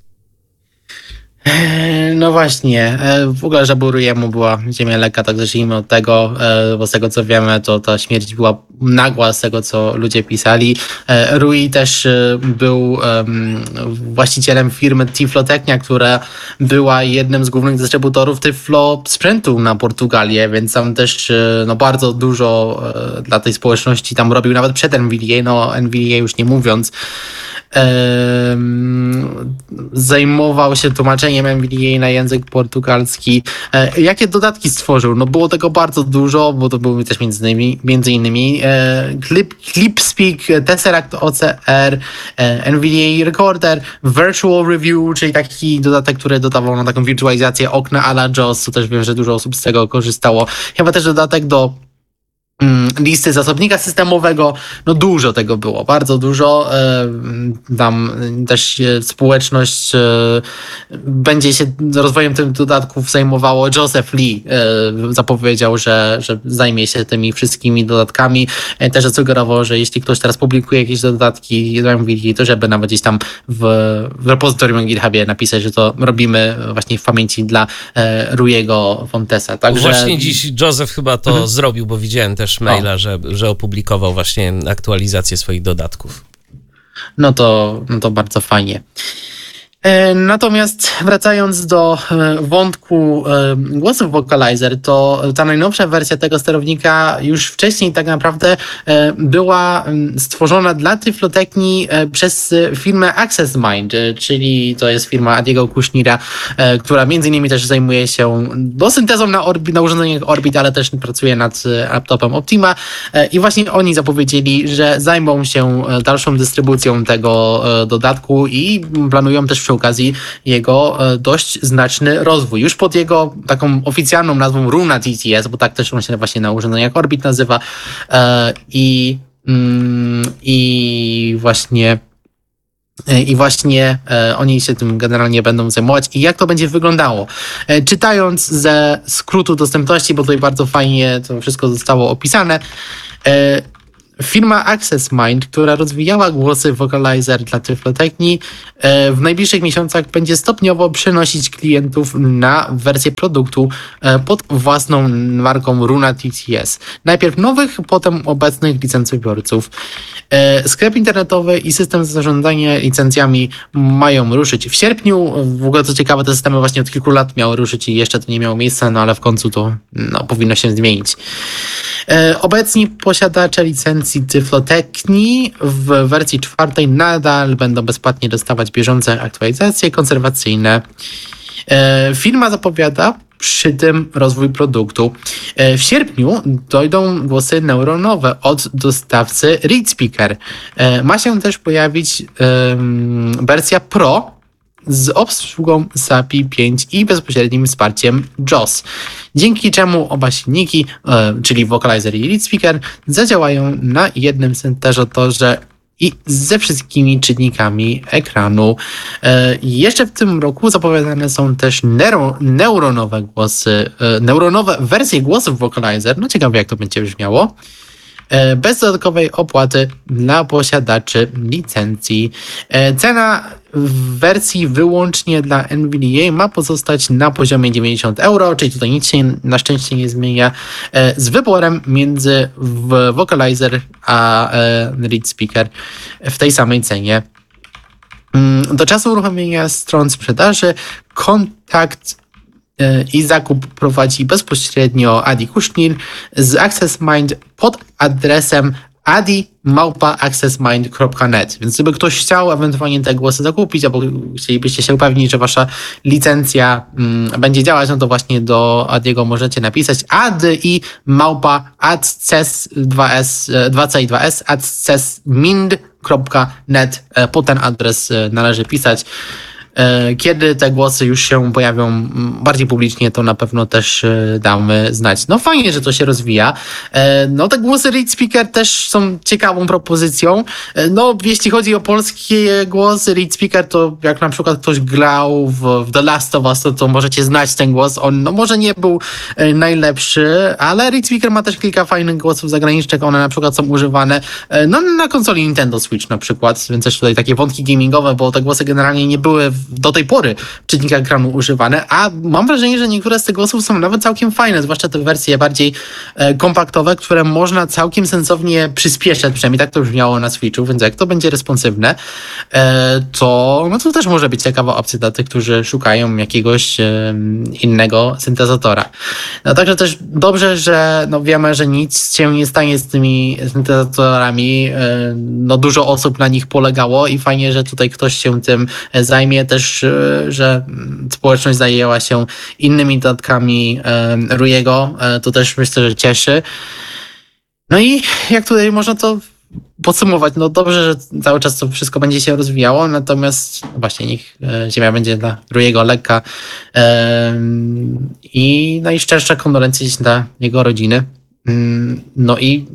No właśnie, w ogóle, że Ruiemu była ziemia lekka, tak zacznijmy od tego, bo z tego co wiemy, to ta śmierć była nagła, z tego co ludzie pisali. Rui też był właścicielem firmy Tiflotechnia, która była jednym z głównych dystrybutorów Tiflo sprzętu na Portugalię, więc tam też no, bardzo dużo dla tej społeczności tam robił, nawet przed NVDA, no NVDA już nie mówiąc. Zajmował się tłumaczeniem NVDA na język portugalski. Jakie dodatki stworzył? No było tego bardzo dużo, bo to były też między innymi ClipSpeak, Tesseract OCR, NVDA Recorder, Virtual Review, czyli taki dodatek, który dodawał na taką wirtualizację okna a la JAWS, to też wiem, że dużo osób z tego korzystało. Chyba też dodatek do listy zasobnika systemowego, no dużo tego było, bardzo dużo. Tam też społeczność będzie się rozwojem tych dodatków zajmowało. Joseph Lee zapowiedział, że zajmie się tymi wszystkimi dodatkami. Też zasugerował, że jeśli ktoś teraz publikuje jakieś dodatki, to żeby nawet gdzieś tam w repozytorium na GitHubie napisać, że to robimy właśnie w pamięci dla Ruiego Fontesa. Także... Właśnie dziś Joseph chyba to zrobił, bo widziałem też maila, że opublikował właśnie aktualizację swoich dodatków. No to bardzo fajnie. Natomiast wracając do wątku głosów Vocalizer, to ta najnowsza wersja tego sterownika już wcześniej tak naprawdę była stworzona dla Tyflotechnii przez firmę Access Mind, czyli to jest firma Adiego Kushnira, która między innymi też zajmuje się syntezą na urządzeniach Orbit, ale też pracuje nad laptopem Optima i właśnie oni zapowiedzieli, że zajmą się dalszą dystrybucją tego dodatku i planują też przy okazji jego dość znaczny rozwój. Już pod jego taką oficjalną nazwą Runa TTS, bo tak też on się właśnie na urządzeniach Orbit nazywa i właśnie oni się tym generalnie będą zajmować. I jak to będzie wyglądało? Czytając ze skrótu dostępności, bo tutaj bardzo fajnie to wszystko zostało opisane, firma Access Mind, która rozwijała głosy Vocalizer dla Tyflotechnii, w najbliższych miesiącach będzie stopniowo przenosić klientów na wersję produktu pod własną marką Runa TTS. Najpierw nowych, potem obecnych licencjobiorców. Sklep internetowy i system zarządzania licencjami mają ruszyć w sierpniu. W ogóle co ciekawe, te systemy właśnie od kilku lat miały ruszyć i jeszcze to nie miało miejsca, no ale w końcu to powinno się zmienić. Obecni posiadacze licencji Tyflotechnii w wersji 4 nadal będą bezpłatnie dostawać bieżące aktualizacje konserwacyjne. Firma zapowiada przy tym rozwój produktu. W sierpniu dojdą głosy neuronowe od dostawcy ReadSpeaker. Ma się też pojawić wersja Pro z obsługą SAPI 5 i bezpośrednim wsparciem JAWS, dzięki czemu oba silniki, czyli Vocalizer i ReadSpeaker, zadziałają na jednym syntezatorze i ze wszystkimi czynnikami ekranu. Jeszcze w tym roku zapowiadane są też neuronowe wersje głosów Vocalizer. No ciekawe, jak to będzie brzmiało. Bez dodatkowej opłaty dla posiadaczy licencji. Cena w wersji wyłącznie dla NVDA ma pozostać na poziomie 90 euro, czyli tutaj nic się na szczęście nie zmienia, z wyborem między Vocalizer a ReadSpeaker w tej samej cenie. Do czasu uruchomienia stron sprzedaży kontakt i zakup prowadzi bezpośrednio Adi Kushnir z Access Mind pod adresem adi@accessmind.net. Więc gdyby ktoś chciał ewentualnie te głosy zakupić, albo chcielibyście się upewnić, że wasza licencja będzie działać, no to właśnie do Adiego możecie napisać adi@accessmind.net. Po ten adres należy pisać. Kiedy te głosy już się pojawią bardziej publicznie, to na pewno też damy znać. No fajnie, że to się rozwija. No te głosy ReadSpeaker też są ciekawą propozycją. No jeśli chodzi o polskie głosy ReadSpeaker, to jak na przykład ktoś grał w The Last of Us, to możecie znać ten głos. On no może nie był najlepszy, ale ReadSpeaker ma też kilka fajnych głosów zagranicznych. One na przykład są używane no, na konsoli Nintendo Switch na przykład, więc też tutaj takie wątki gamingowe, bo te głosy generalnie nie były do tej pory w czynnikach ekranu używane, a mam wrażenie, że niektóre z tych głosów są nawet całkiem fajne, zwłaszcza te wersje bardziej kompaktowe, które można całkiem sensownie przyspieszać, przynajmniej tak to brzmiało na Switchu, więc jak to będzie responsywne, to też może być ciekawa opcja dla tych, którzy szukają jakiegoś innego syntezatora. No także też dobrze, że wiemy, że nic się nie stanie z tymi syntezatorami, dużo osób na nich polegało i fajnie, że tutaj ktoś się tym zajmie, też, że społeczność zajęła się innymi dodatkami Ruiego, to też myślę, że cieszy. No i jak tutaj można to podsumować, dobrze, że cały czas to wszystko będzie się rozwijało, natomiast właśnie niech ziemia będzie dla Ruiego lekka i najszczersze kondolencje dla jego rodziny. No i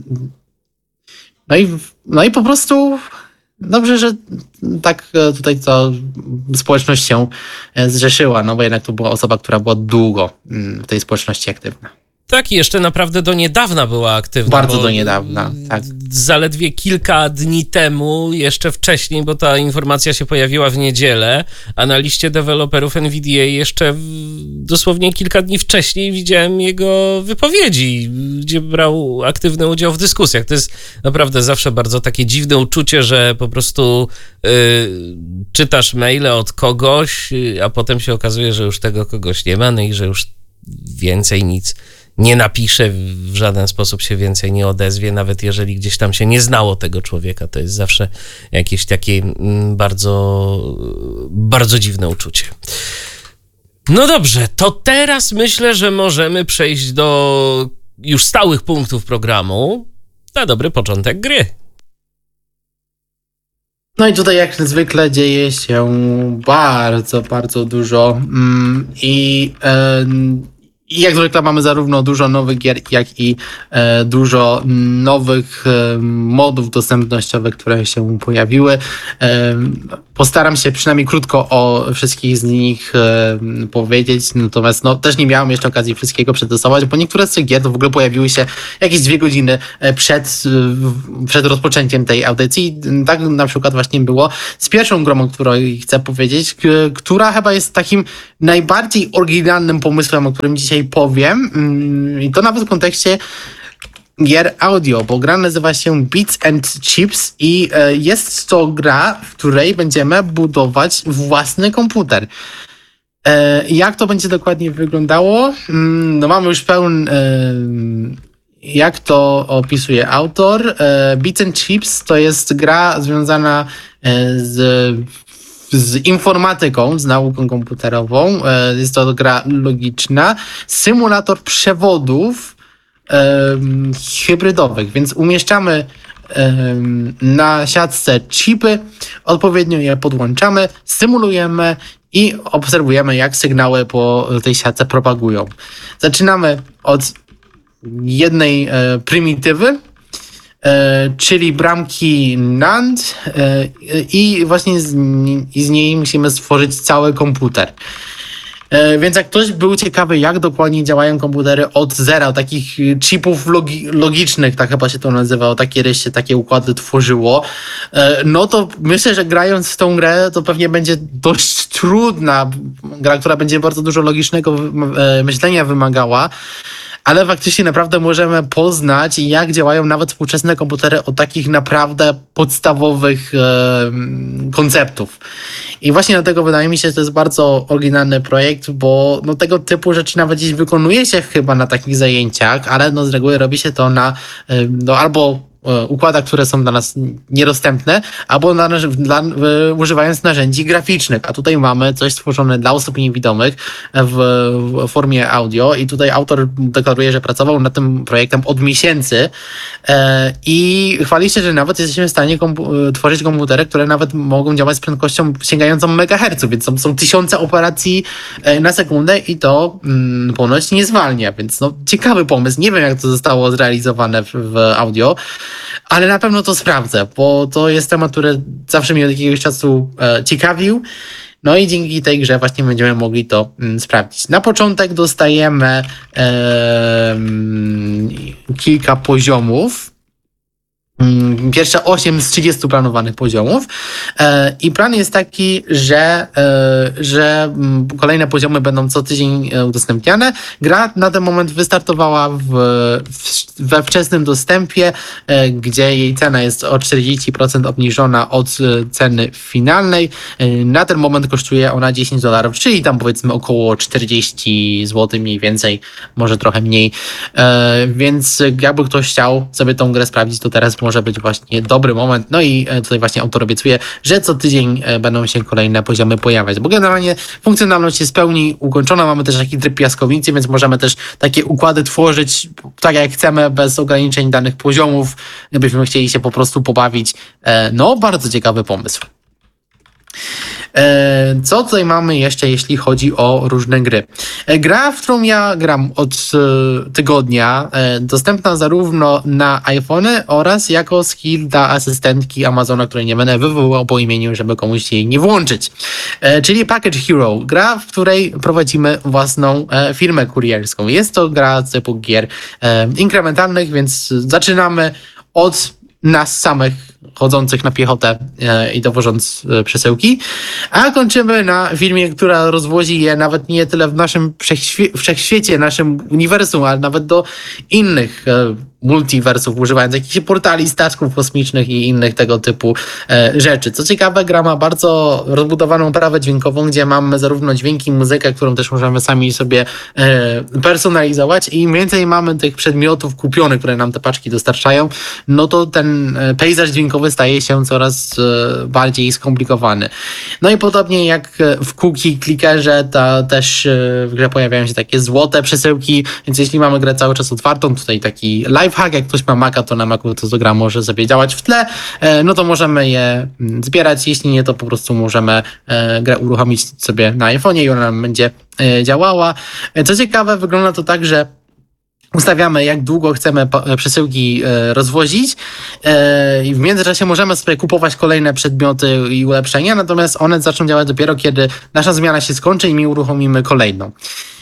po prostu dobrze, że tak tutaj to społeczność się zrzeszyła, bo jednak to była osoba, która była długo w tej społeczności aktywna. Tak, jeszcze naprawdę do niedawna była aktywna. Bardzo do niedawna, tak. Zaledwie kilka dni temu, jeszcze wcześniej, bo ta informacja się pojawiła w niedzielę, a na liście deweloperów NVIDIA jeszcze dosłownie kilka dni wcześniej widziałem jego wypowiedzi, gdzie brał aktywny udział w dyskusjach. To jest naprawdę zawsze bardzo takie dziwne uczucie, że po prostu czytasz maile od kogoś, a potem się okazuje, że już tego kogoś nie ma, no i że już więcej nic nie napisze, w żaden sposób się więcej nie odezwie, nawet jeżeli gdzieś tam się nie znało tego człowieka. To jest zawsze jakieś takie bardzo, bardzo dziwne uczucie. No dobrze, to teraz myślę, że możemy przejść do już stałych punktów programu na dobry początek gry. No i tutaj jak zwykle dzieje się bardzo, bardzo dużo i jak zwykle mamy zarówno dużo nowych gier, jak i dużo nowych modów dostępnościowych, które się pojawiły. Postaram się przynajmniej krótko o wszystkich z nich powiedzieć, natomiast no, też nie miałem jeszcze okazji wszystkiego przetestować, bo niektóre z tych gier to w ogóle pojawiły się jakieś 2 godziny przed rozpoczęciem tej audycji. Tak na przykład właśnie było z pierwszą grą, o której chcę powiedzieć, która chyba jest takim najbardziej oryginalnym pomysłem, o którym dzisiaj powiem, i to nawet w kontekście gier audio, bo gra nazywa się Bits and Chips i jest to gra, w której będziemy budować własny komputer. Jak to będzie dokładnie wyglądało? No mamy już jak to opisuje autor. Bits and Chips to jest gra związana z informatyką, z nauką komputerową. Jest to gra logiczna. Symulator przewodów hybrydowych, więc umieszczamy na siatce chipy, odpowiednio je podłączamy, symulujemy i obserwujemy, jak sygnały po tej siatce propagują. Zaczynamy od jednej prymitywy, czyli bramki NAND i właśnie z niej musimy stworzyć cały komputer. Więc jak ktoś był ciekawy, jak dokładnie działają komputery od zera, takich chipów logicznych, tak chyba się to nazywało, takie układy tworzyło, no to myślę, że grając w tą grę, to pewnie będzie dość trudna gra, która będzie bardzo dużo logicznego myślenia wymagała, ale faktycznie naprawdę możemy poznać, jak działają nawet współczesne komputery od takich naprawdę podstawowych konceptów. I właśnie dlatego wydaje mi się, że to jest bardzo oryginalny projekt, bo no, tego typu rzeczy nawet gdzieś wykonuje się chyba na takich zajęciach, ale no, z reguły robi się to na albo układach, które są dla nas niedostępne, albo używając narzędzi graficznych. A tutaj mamy coś stworzone dla osób niewidomych w formie audio i tutaj autor deklaruje, że pracował nad tym projektem od miesięcy i chwali się, że nawet jesteśmy w stanie tworzyć komputery, które nawet mogą działać z prędkością sięgającą megaherców, więc są tysiące operacji na sekundę i to ponoć nie zwalnia, więc no, ciekawy pomysł. Nie wiem, jak to zostało zrealizowane w audio, ale na pewno to sprawdzę, bo to jest temat, który zawsze mnie od jakiegoś czasu ciekawił. No i dzięki tej grze właśnie będziemy mogli to sprawdzić. Na początek dostajemy kilka poziomów. Pierwsze 8 z 30 planowanych poziomów i plan jest taki, że kolejne poziomy będą co tydzień udostępniane. Gra na ten moment wystartowała we wczesnym dostępie, gdzie jej cena jest o 40% obniżona od ceny finalnej. Na ten moment kosztuje ona $10, czyli tam powiedzmy około 40 zł mniej więcej, może trochę mniej. Więc jakby ktoś chciał sobie tą grę sprawdzić, to teraz może być właśnie dobry moment. No i tutaj właśnie autor obiecuje, że co tydzień będą się kolejne poziomy pojawiać, bo generalnie funkcjonalność jest w pełni ukończona. Mamy też taki tryb piaskownicy, więc możemy też takie układy tworzyć tak jak chcemy, bez ograniczeń danych poziomów, gdybyśmy chcieli się po prostu pobawić. No, bardzo ciekawy pomysł. Co tutaj mamy jeszcze, jeśli chodzi o różne gry? Gra, w którą ja gram od tygodnia, dostępna zarówno na iPhony oraz jako skill dla asystentki Amazona, której nie będę wywołał po imieniu, żeby komuś jej nie włączyć. Czyli Package Hero. Gra, w której prowadzimy własną firmę kurierską. Jest to gra typu gier inkrementalnych, więc zaczynamy od nas samych chodzących na piechotę i dowożąc przesyłki, a kończymy na firmie, która rozwozi je nawet nie tyle w naszym wszechświecie, naszym uniwersum, ale nawet do innych multiversów, używając jakichś portali, statków kosmicznych i innych tego typu rzeczy. Co ciekawe, gra ma bardzo rozbudowaną oprawę dźwiękową, gdzie mamy zarówno dźwięki, muzykę, którą też możemy sami sobie personalizować i im więcej mamy tych przedmiotów kupionych, które nam te paczki dostarczają, no to ten pejzaż dźwiękowy staje się coraz bardziej skomplikowany. No i podobnie jak w cookie clickerze, to też w grze pojawiają się takie złote przesyłki, więc jeśli mamy grę cały czas otwartą, tutaj taki lifehack, jak ktoś ma Maca, to na Macu to gra może sobie działać w tle, no to możemy je zbierać, jeśli nie, to po prostu możemy grę uruchomić sobie na iPhone'ie i ona nam będzie działała. Co ciekawe, wygląda to tak, że ustawiamy, jak długo chcemy przesyłki rozwozić i w międzyczasie możemy sobie kupować kolejne przedmioty i ulepszenia, natomiast one zaczną działać dopiero, kiedy nasza zmiana się skończy i my uruchomimy kolejną.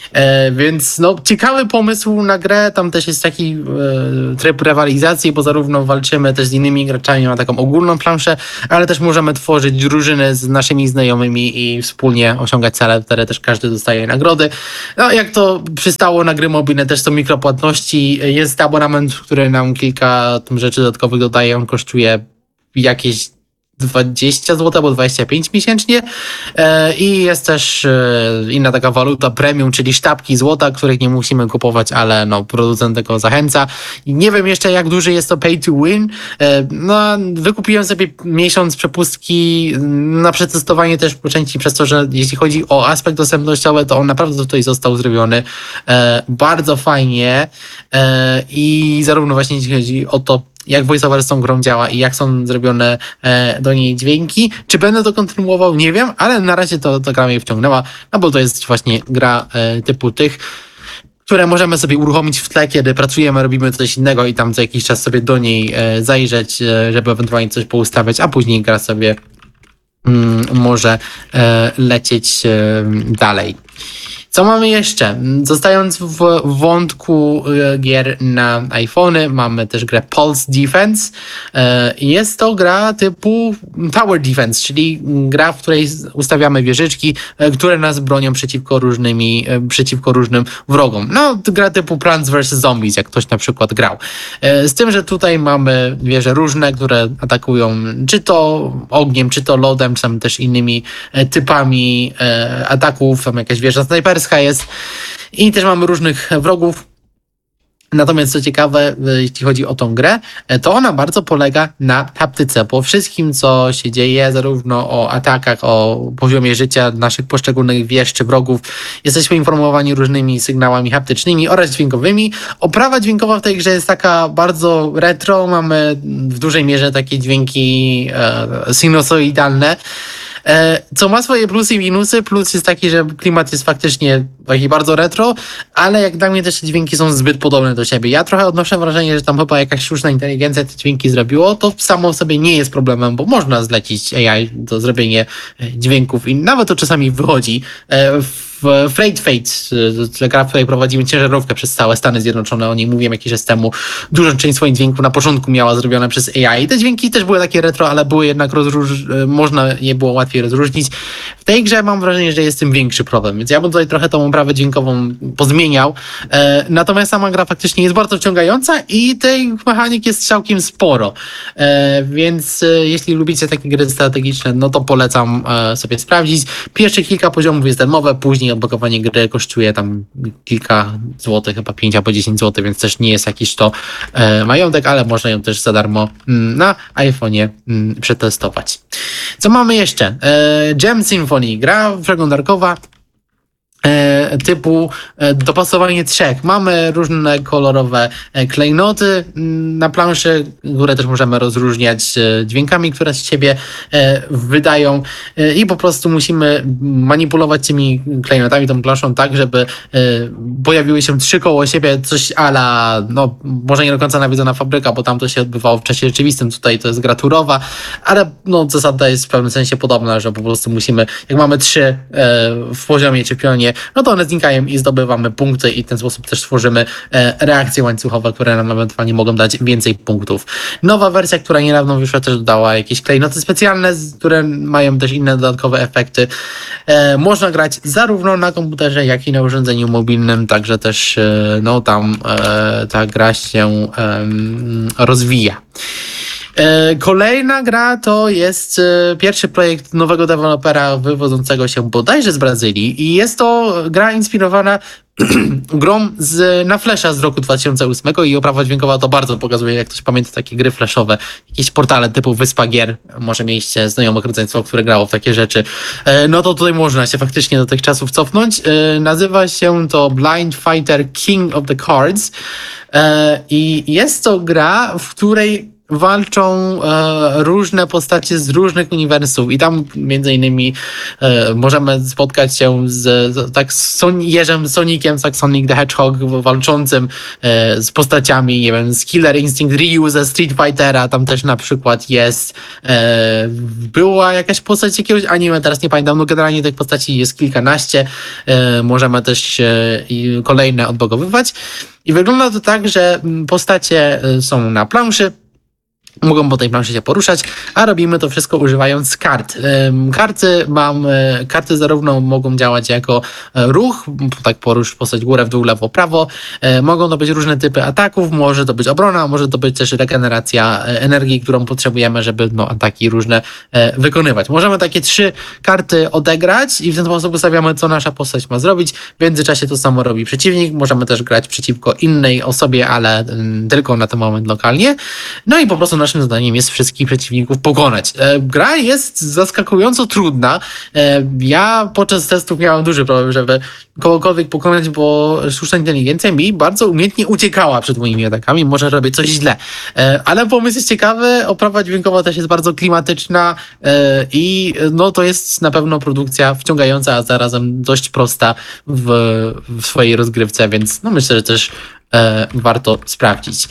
Więc no, ciekawy pomysł na grę, tam też jest taki tryb rywalizacji, bo zarówno walczymy też z innymi graczami na taką ogólną planszę, ale też możemy tworzyć drużyny z naszymi znajomymi i wspólnie osiągać cele, wtedy też każdy dostaje nagrody. No jak to przystało na gry mobilne, też są mikropłatności, jest abonament, który nam kilka tam rzeczy dodatkowych dodaje, on kosztuje jakieś 20 zł albo 25 miesięcznie i jest też inna taka waluta premium, czyli sztabki złota, których nie musimy kupować, ale no, producent tego zachęca. I nie wiem jeszcze, jak duży jest to pay to win. No, wykupiłem sobie miesiąc przepustki na przetestowanie też po części przez to, że jeśli chodzi o aspekt dostępnościowy, to on naprawdę tutaj został zrobiony bardzo fajnie i zarówno właśnie jeśli chodzi o to, jak VoiceOver z tą grą działa i jak są zrobione do niej dźwięki. Czy będę to kontynuował? Nie wiem, ale na razie to gra mnie wciągnęła, no bo to jest właśnie gra typu tych, które możemy sobie uruchomić w tle, kiedy pracujemy, robimy coś innego i tam co jakiś czas sobie do niej zajrzeć, żeby ewentualnie coś poustawiać, a później gra sobie może lecieć dalej. Co mamy jeszcze? Zostając w wątku gier na iPhony, mamy też grę Pulse Defense. Jest to gra typu Tower Defense, czyli gra, w której ustawiamy wieżyczki, które nas bronią przeciwko różnym wrogom. No, gra typu Plants vs. Zombies, jak ktoś na przykład grał. Z tym, że tutaj mamy wieże różne, które atakują czy to ogniem, czy to lodem, czy tam też innymi typami ataków. Tam jakaś wieża snajperska jest i też mamy różnych wrogów. Natomiast co ciekawe, jeśli chodzi o tą grę, to ona bardzo polega na haptyce. Po wszystkim, co się dzieje, zarówno o atakach, o poziomie życia naszych poszczególnych wież czy wrogów, jesteśmy informowani różnymi sygnałami haptycznymi oraz dźwiękowymi. Oprawa dźwiękowa w tej grze jest taka bardzo retro. Mamy w dużej mierze takie dźwięki sinusoidalne, co ma swoje plusy i minusy. Plus jest taki, że klimat jest faktycznie taki bardzo retro, ale jak dla mnie też te dźwięki są zbyt podobne do siebie. Ja trochę odnoszę wrażenie, że tam chyba jakaś sztuczna inteligencja te dźwięki zrobiło. To samo w sobie nie jest problemem, bo można zlecić AI do zrobienia dźwięków i nawet to czasami wychodzi. W Freight Fate, gra, w której prowadzimy ciężarówkę przez całe Stany Zjednoczone, o niej mówiłem jakiś czas temu, dużą część swoich dźwięków na początku miała zrobione przez AI. Te dźwięki też były takie retro, ale były jednak można je było łatwiej rozróżnić. W tej grze mam wrażenie, że jest tym większy problem, więc ja bym tutaj trochę tą oprawę dźwiękową pozmieniał. Natomiast sama gra faktycznie jest bardzo wciągająca i tej mechanik jest całkiem sporo. Więc jeśli lubicie takie gry strategiczne, no to polecam sobie sprawdzić. Pierwsze kilka poziomów jest darmowe, później odblokowanie gry kosztuje tam kilka złotych, chyba 5 albo 10 zł, więc też nie jest jakiś to majątek, ale można ją też za darmo na iPhone'ie przetestować. Co mamy jeszcze? Gem Symphony, gra przeglądarkowa, typu dopasowanie trzech. Mamy różne kolorowe klejnoty na planszy, które też możemy rozróżniać dźwiękami, które z siebie wydają i po prostu musimy manipulować tymi klejnotami, tą planszą tak, żeby pojawiły się trzy koło siebie, coś a la, no może nie do końca nawiedzona fabryka, bo tam to się odbywało w czasie rzeczywistym, tutaj to jest gra turowa, ale no zasada jest w pewnym sensie podobna, że po prostu musimy, jak mamy trzy w poziomie czy pionie, no to one znikają i zdobywamy punkty i w ten sposób też tworzymy reakcje łańcuchowe, które nam ewentualnie mogą dać więcej punktów. Nowa wersja, która niedawno wyszła, też dodała jakieś klejnoty specjalne, które mają też inne dodatkowe efekty. Można grać zarówno na komputerze, jak i na urządzeniu mobilnym, także też no tam ta gra się rozwija. Kolejna gra to jest pierwszy projekt nowego dewelopera wywodzącego się bodajże z Brazylii i jest to gra inspirowana grą na Flasha z roku 2008 i oprawa dźwiękowa to bardzo pokazuje, jak ktoś pamięta takie gry flashowe, jakieś portale typu Wyspa Gier, może mieliście znajomych rodzeństwo, które grało w takie rzeczy, no to tutaj można się faktycznie do tych czasów cofnąć. Nazywa się to Blind Fighter King of the Cards i jest to gra, w której walczą różne postacie z różnych uniwersów i tam między innymi możemy spotkać się z Jerzem Soniciem, tak Sonic the Hedgehog walczącym z postaciami, nie wiem, z Killer Instinct Ryu ze Street Fightera, tam też na przykład jest była jakaś postać jakiegoś anime, teraz nie pamiętam, no generalnie tych postaci jest kilkanaście, możemy też kolejne odblokowywać i wygląda to tak, że postacie są na planszy, mogą po tej planszy się poruszać, a robimy to wszystko używając kart. Karty zarówno mogą działać jako ruch, tak porusz postać górę, w dół, lewo, prawo. Mogą to być różne typy ataków, może to być obrona, może to być też regeneracja energii, którą potrzebujemy, żeby ataki różne wykonywać. Możemy takie 3 karty odegrać i w ten sposób ustawiamy, co nasza postać ma zrobić. W międzyczasie to samo robi przeciwnik. Możemy też grać przeciwko innej osobie, ale tylko na ten moment lokalnie. No i po prostu naszym zadaniem jest wszystkich przeciwników pokonać. Gra jest zaskakująco trudna. Ja podczas testów miałem duży problem, żeby kogokolwiek pokonać, bo sztuczna inteligencja mi bardzo umiejętnie uciekała przed moimi atakami. Może robię coś źle. Ale pomysł jest ciekawy, oprawa dźwiękowa też jest bardzo klimatyczna i no to jest na pewno produkcja wciągająca, a zarazem dość prosta w swojej rozgrywce, więc no myślę, że też warto sprawdzić.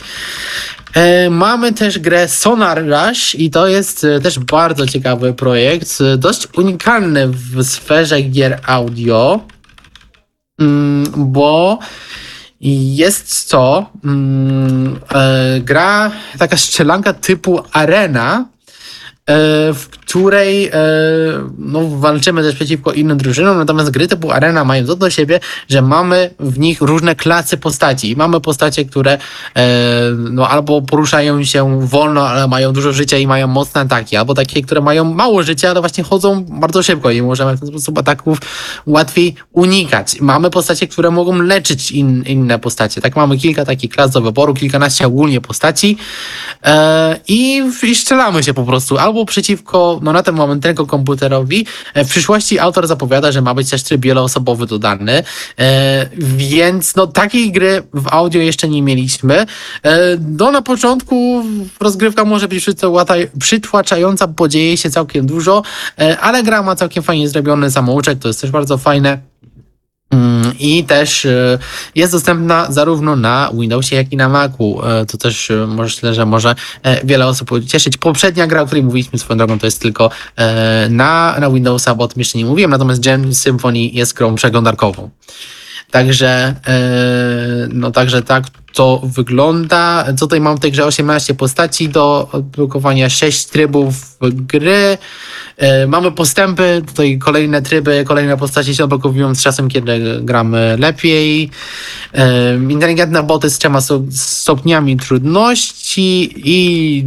Mamy też grę Sonar Rush i to jest też bardzo ciekawy projekt, dość unikalny w sferze gier audio, bo jest to gra, taka strzelanka typu arena, w której walczymy też przeciwko innym drużynom, natomiast gry typu arena mają to do siebie, że mamy w nich różne klasy postaci. Mamy postacie, które albo poruszają się wolno, ale mają dużo życia i mają mocne ataki, albo takie, które mają mało życia, ale właśnie chodzą bardzo szybko i możemy w ten sposób ataków łatwiej unikać. Mamy postacie, które mogą leczyć inne postacie. Tak, mamy kilka takich klas do wyboru, kilkanaście ogólnie postaci i strzelamy się po prostu albo przeciwko, na ten moment tylko komputerowi. W przyszłości autor zapowiada, że ma być też tryb wieloosobowy dodany, więc takiej gry w audio jeszcze nie mieliśmy. Na początku rozgrywka może być przytłaczająca, bo dzieje się całkiem dużo, ale gra ma całkiem fajnie zrobiony samouczek, to jest też bardzo fajne. I też jest dostępna zarówno na Windowsie, jak i na Macu. To też myślę, że może wiele osób cieszyć. Poprzednia gra, o której mówiliśmy swoją drogą, to jest tylko na Windowsa, bo o tym jeszcze nie mówiłem, natomiast Gem Symphony jest grą przeglądarkową. Także tak to wygląda. Tutaj mam w tej grze 18 postaci do odblokowania, 6 trybów gry. Mamy postępy, tutaj kolejne tryby, kolejne postacie się odblokowują z czasem, kiedy gramy lepiej. Inteligentne boty z 3 stopniami trudności i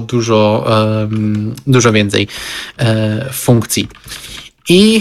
dużo więcej funkcji. I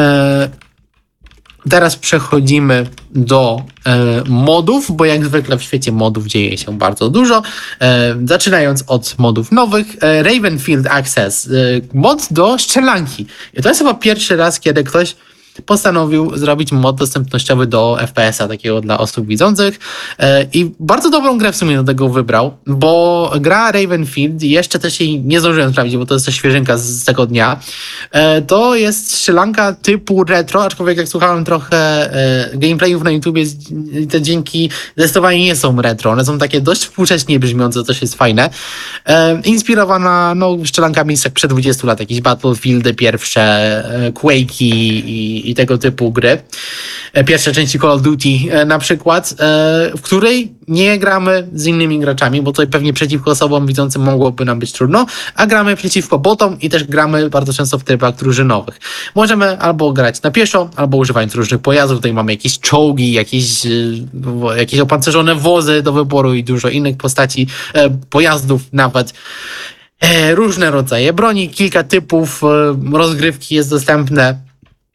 teraz przechodzimy do modów, bo jak zwykle w świecie modów dzieje się bardzo dużo. Zaczynając od modów nowych. Ravenfield Access. Mod do strzelanki. I to jest chyba pierwszy raz, kiedy ktoś postanowił zrobić mod dostępnościowy do FPS-a, takiego dla osób widzących i bardzo dobrą grę w sumie do tego wybrał, bo gra Ravenfield, jeszcze też jej nie zdążyłem sprawdzić, bo to jest też świeżynka z tego dnia, to jest strzelanka typu retro, aczkolwiek jak słuchałem trochę gameplayów na YouTubie, te dźwięki zdecydowanie nie są retro, one są takie dość współcześnie brzmiące, to też jest fajne. Inspirowana strzelankami sprzed 20 lat, jakieś Battlefieldy pierwsze, Quake'i i tego typu gry. Pierwsze części Call of Duty na przykład, w której nie gramy z innymi graczami, bo tutaj pewnie przeciwko osobom widzącym mogłoby nam być trudno, a gramy przeciwko botom i też gramy bardzo często w trybach drużynowych. Możemy albo grać na pieszo, albo używając różnych pojazdów. Tutaj mamy jakieś czołgi, jakieś opancerzone wozy do wyboru i dużo innych postaci, pojazdów nawet. Różne rodzaje broni, kilka typów rozgrywki jest dostępne.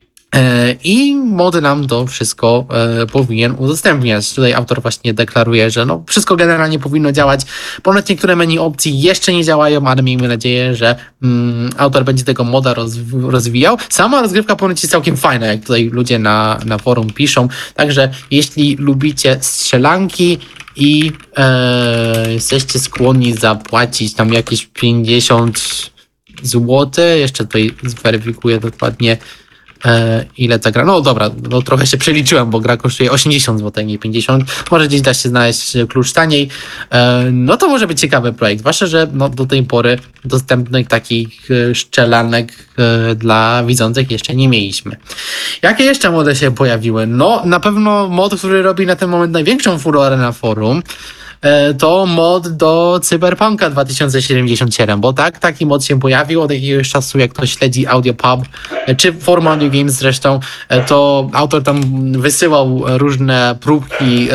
I mody nam to wszystko powinien udostępniać. Tutaj autor właśnie deklaruje, że wszystko generalnie powinno działać. Ponoć niektóre menu opcji jeszcze nie działają, ale miejmy nadzieję, że autor będzie tego moda rozwijał. Sama rozgrywka ponoć jest całkiem fajna, jak tutaj ludzie na forum piszą. Także jeśli lubicie strzelanki i jesteście skłonni zapłacić tam jakieś 50 zł, jeszcze tutaj zweryfikuję dokładnie ile ta gra. No dobra, trochę się przeliczyłem, bo gra kosztuje 80 zł, nie 50. Może gdzieś da się znaleźć klucz taniej. To może być ciekawy projekt. Zwłaszcza, że do tej pory dostępnych takich szczelanek dla widzących jeszcze nie mieliśmy. Jakie jeszcze mody się pojawiły? Na pewno mod, który robi na ten moment największą furorę na forum, to mod do Cyberpunka 2077, bo taki mod się pojawił od jakiegoś czasu, jak ktoś śledzi AudioPub, czy forum Audio Games zresztą, to autor tam wysyłał różne próbki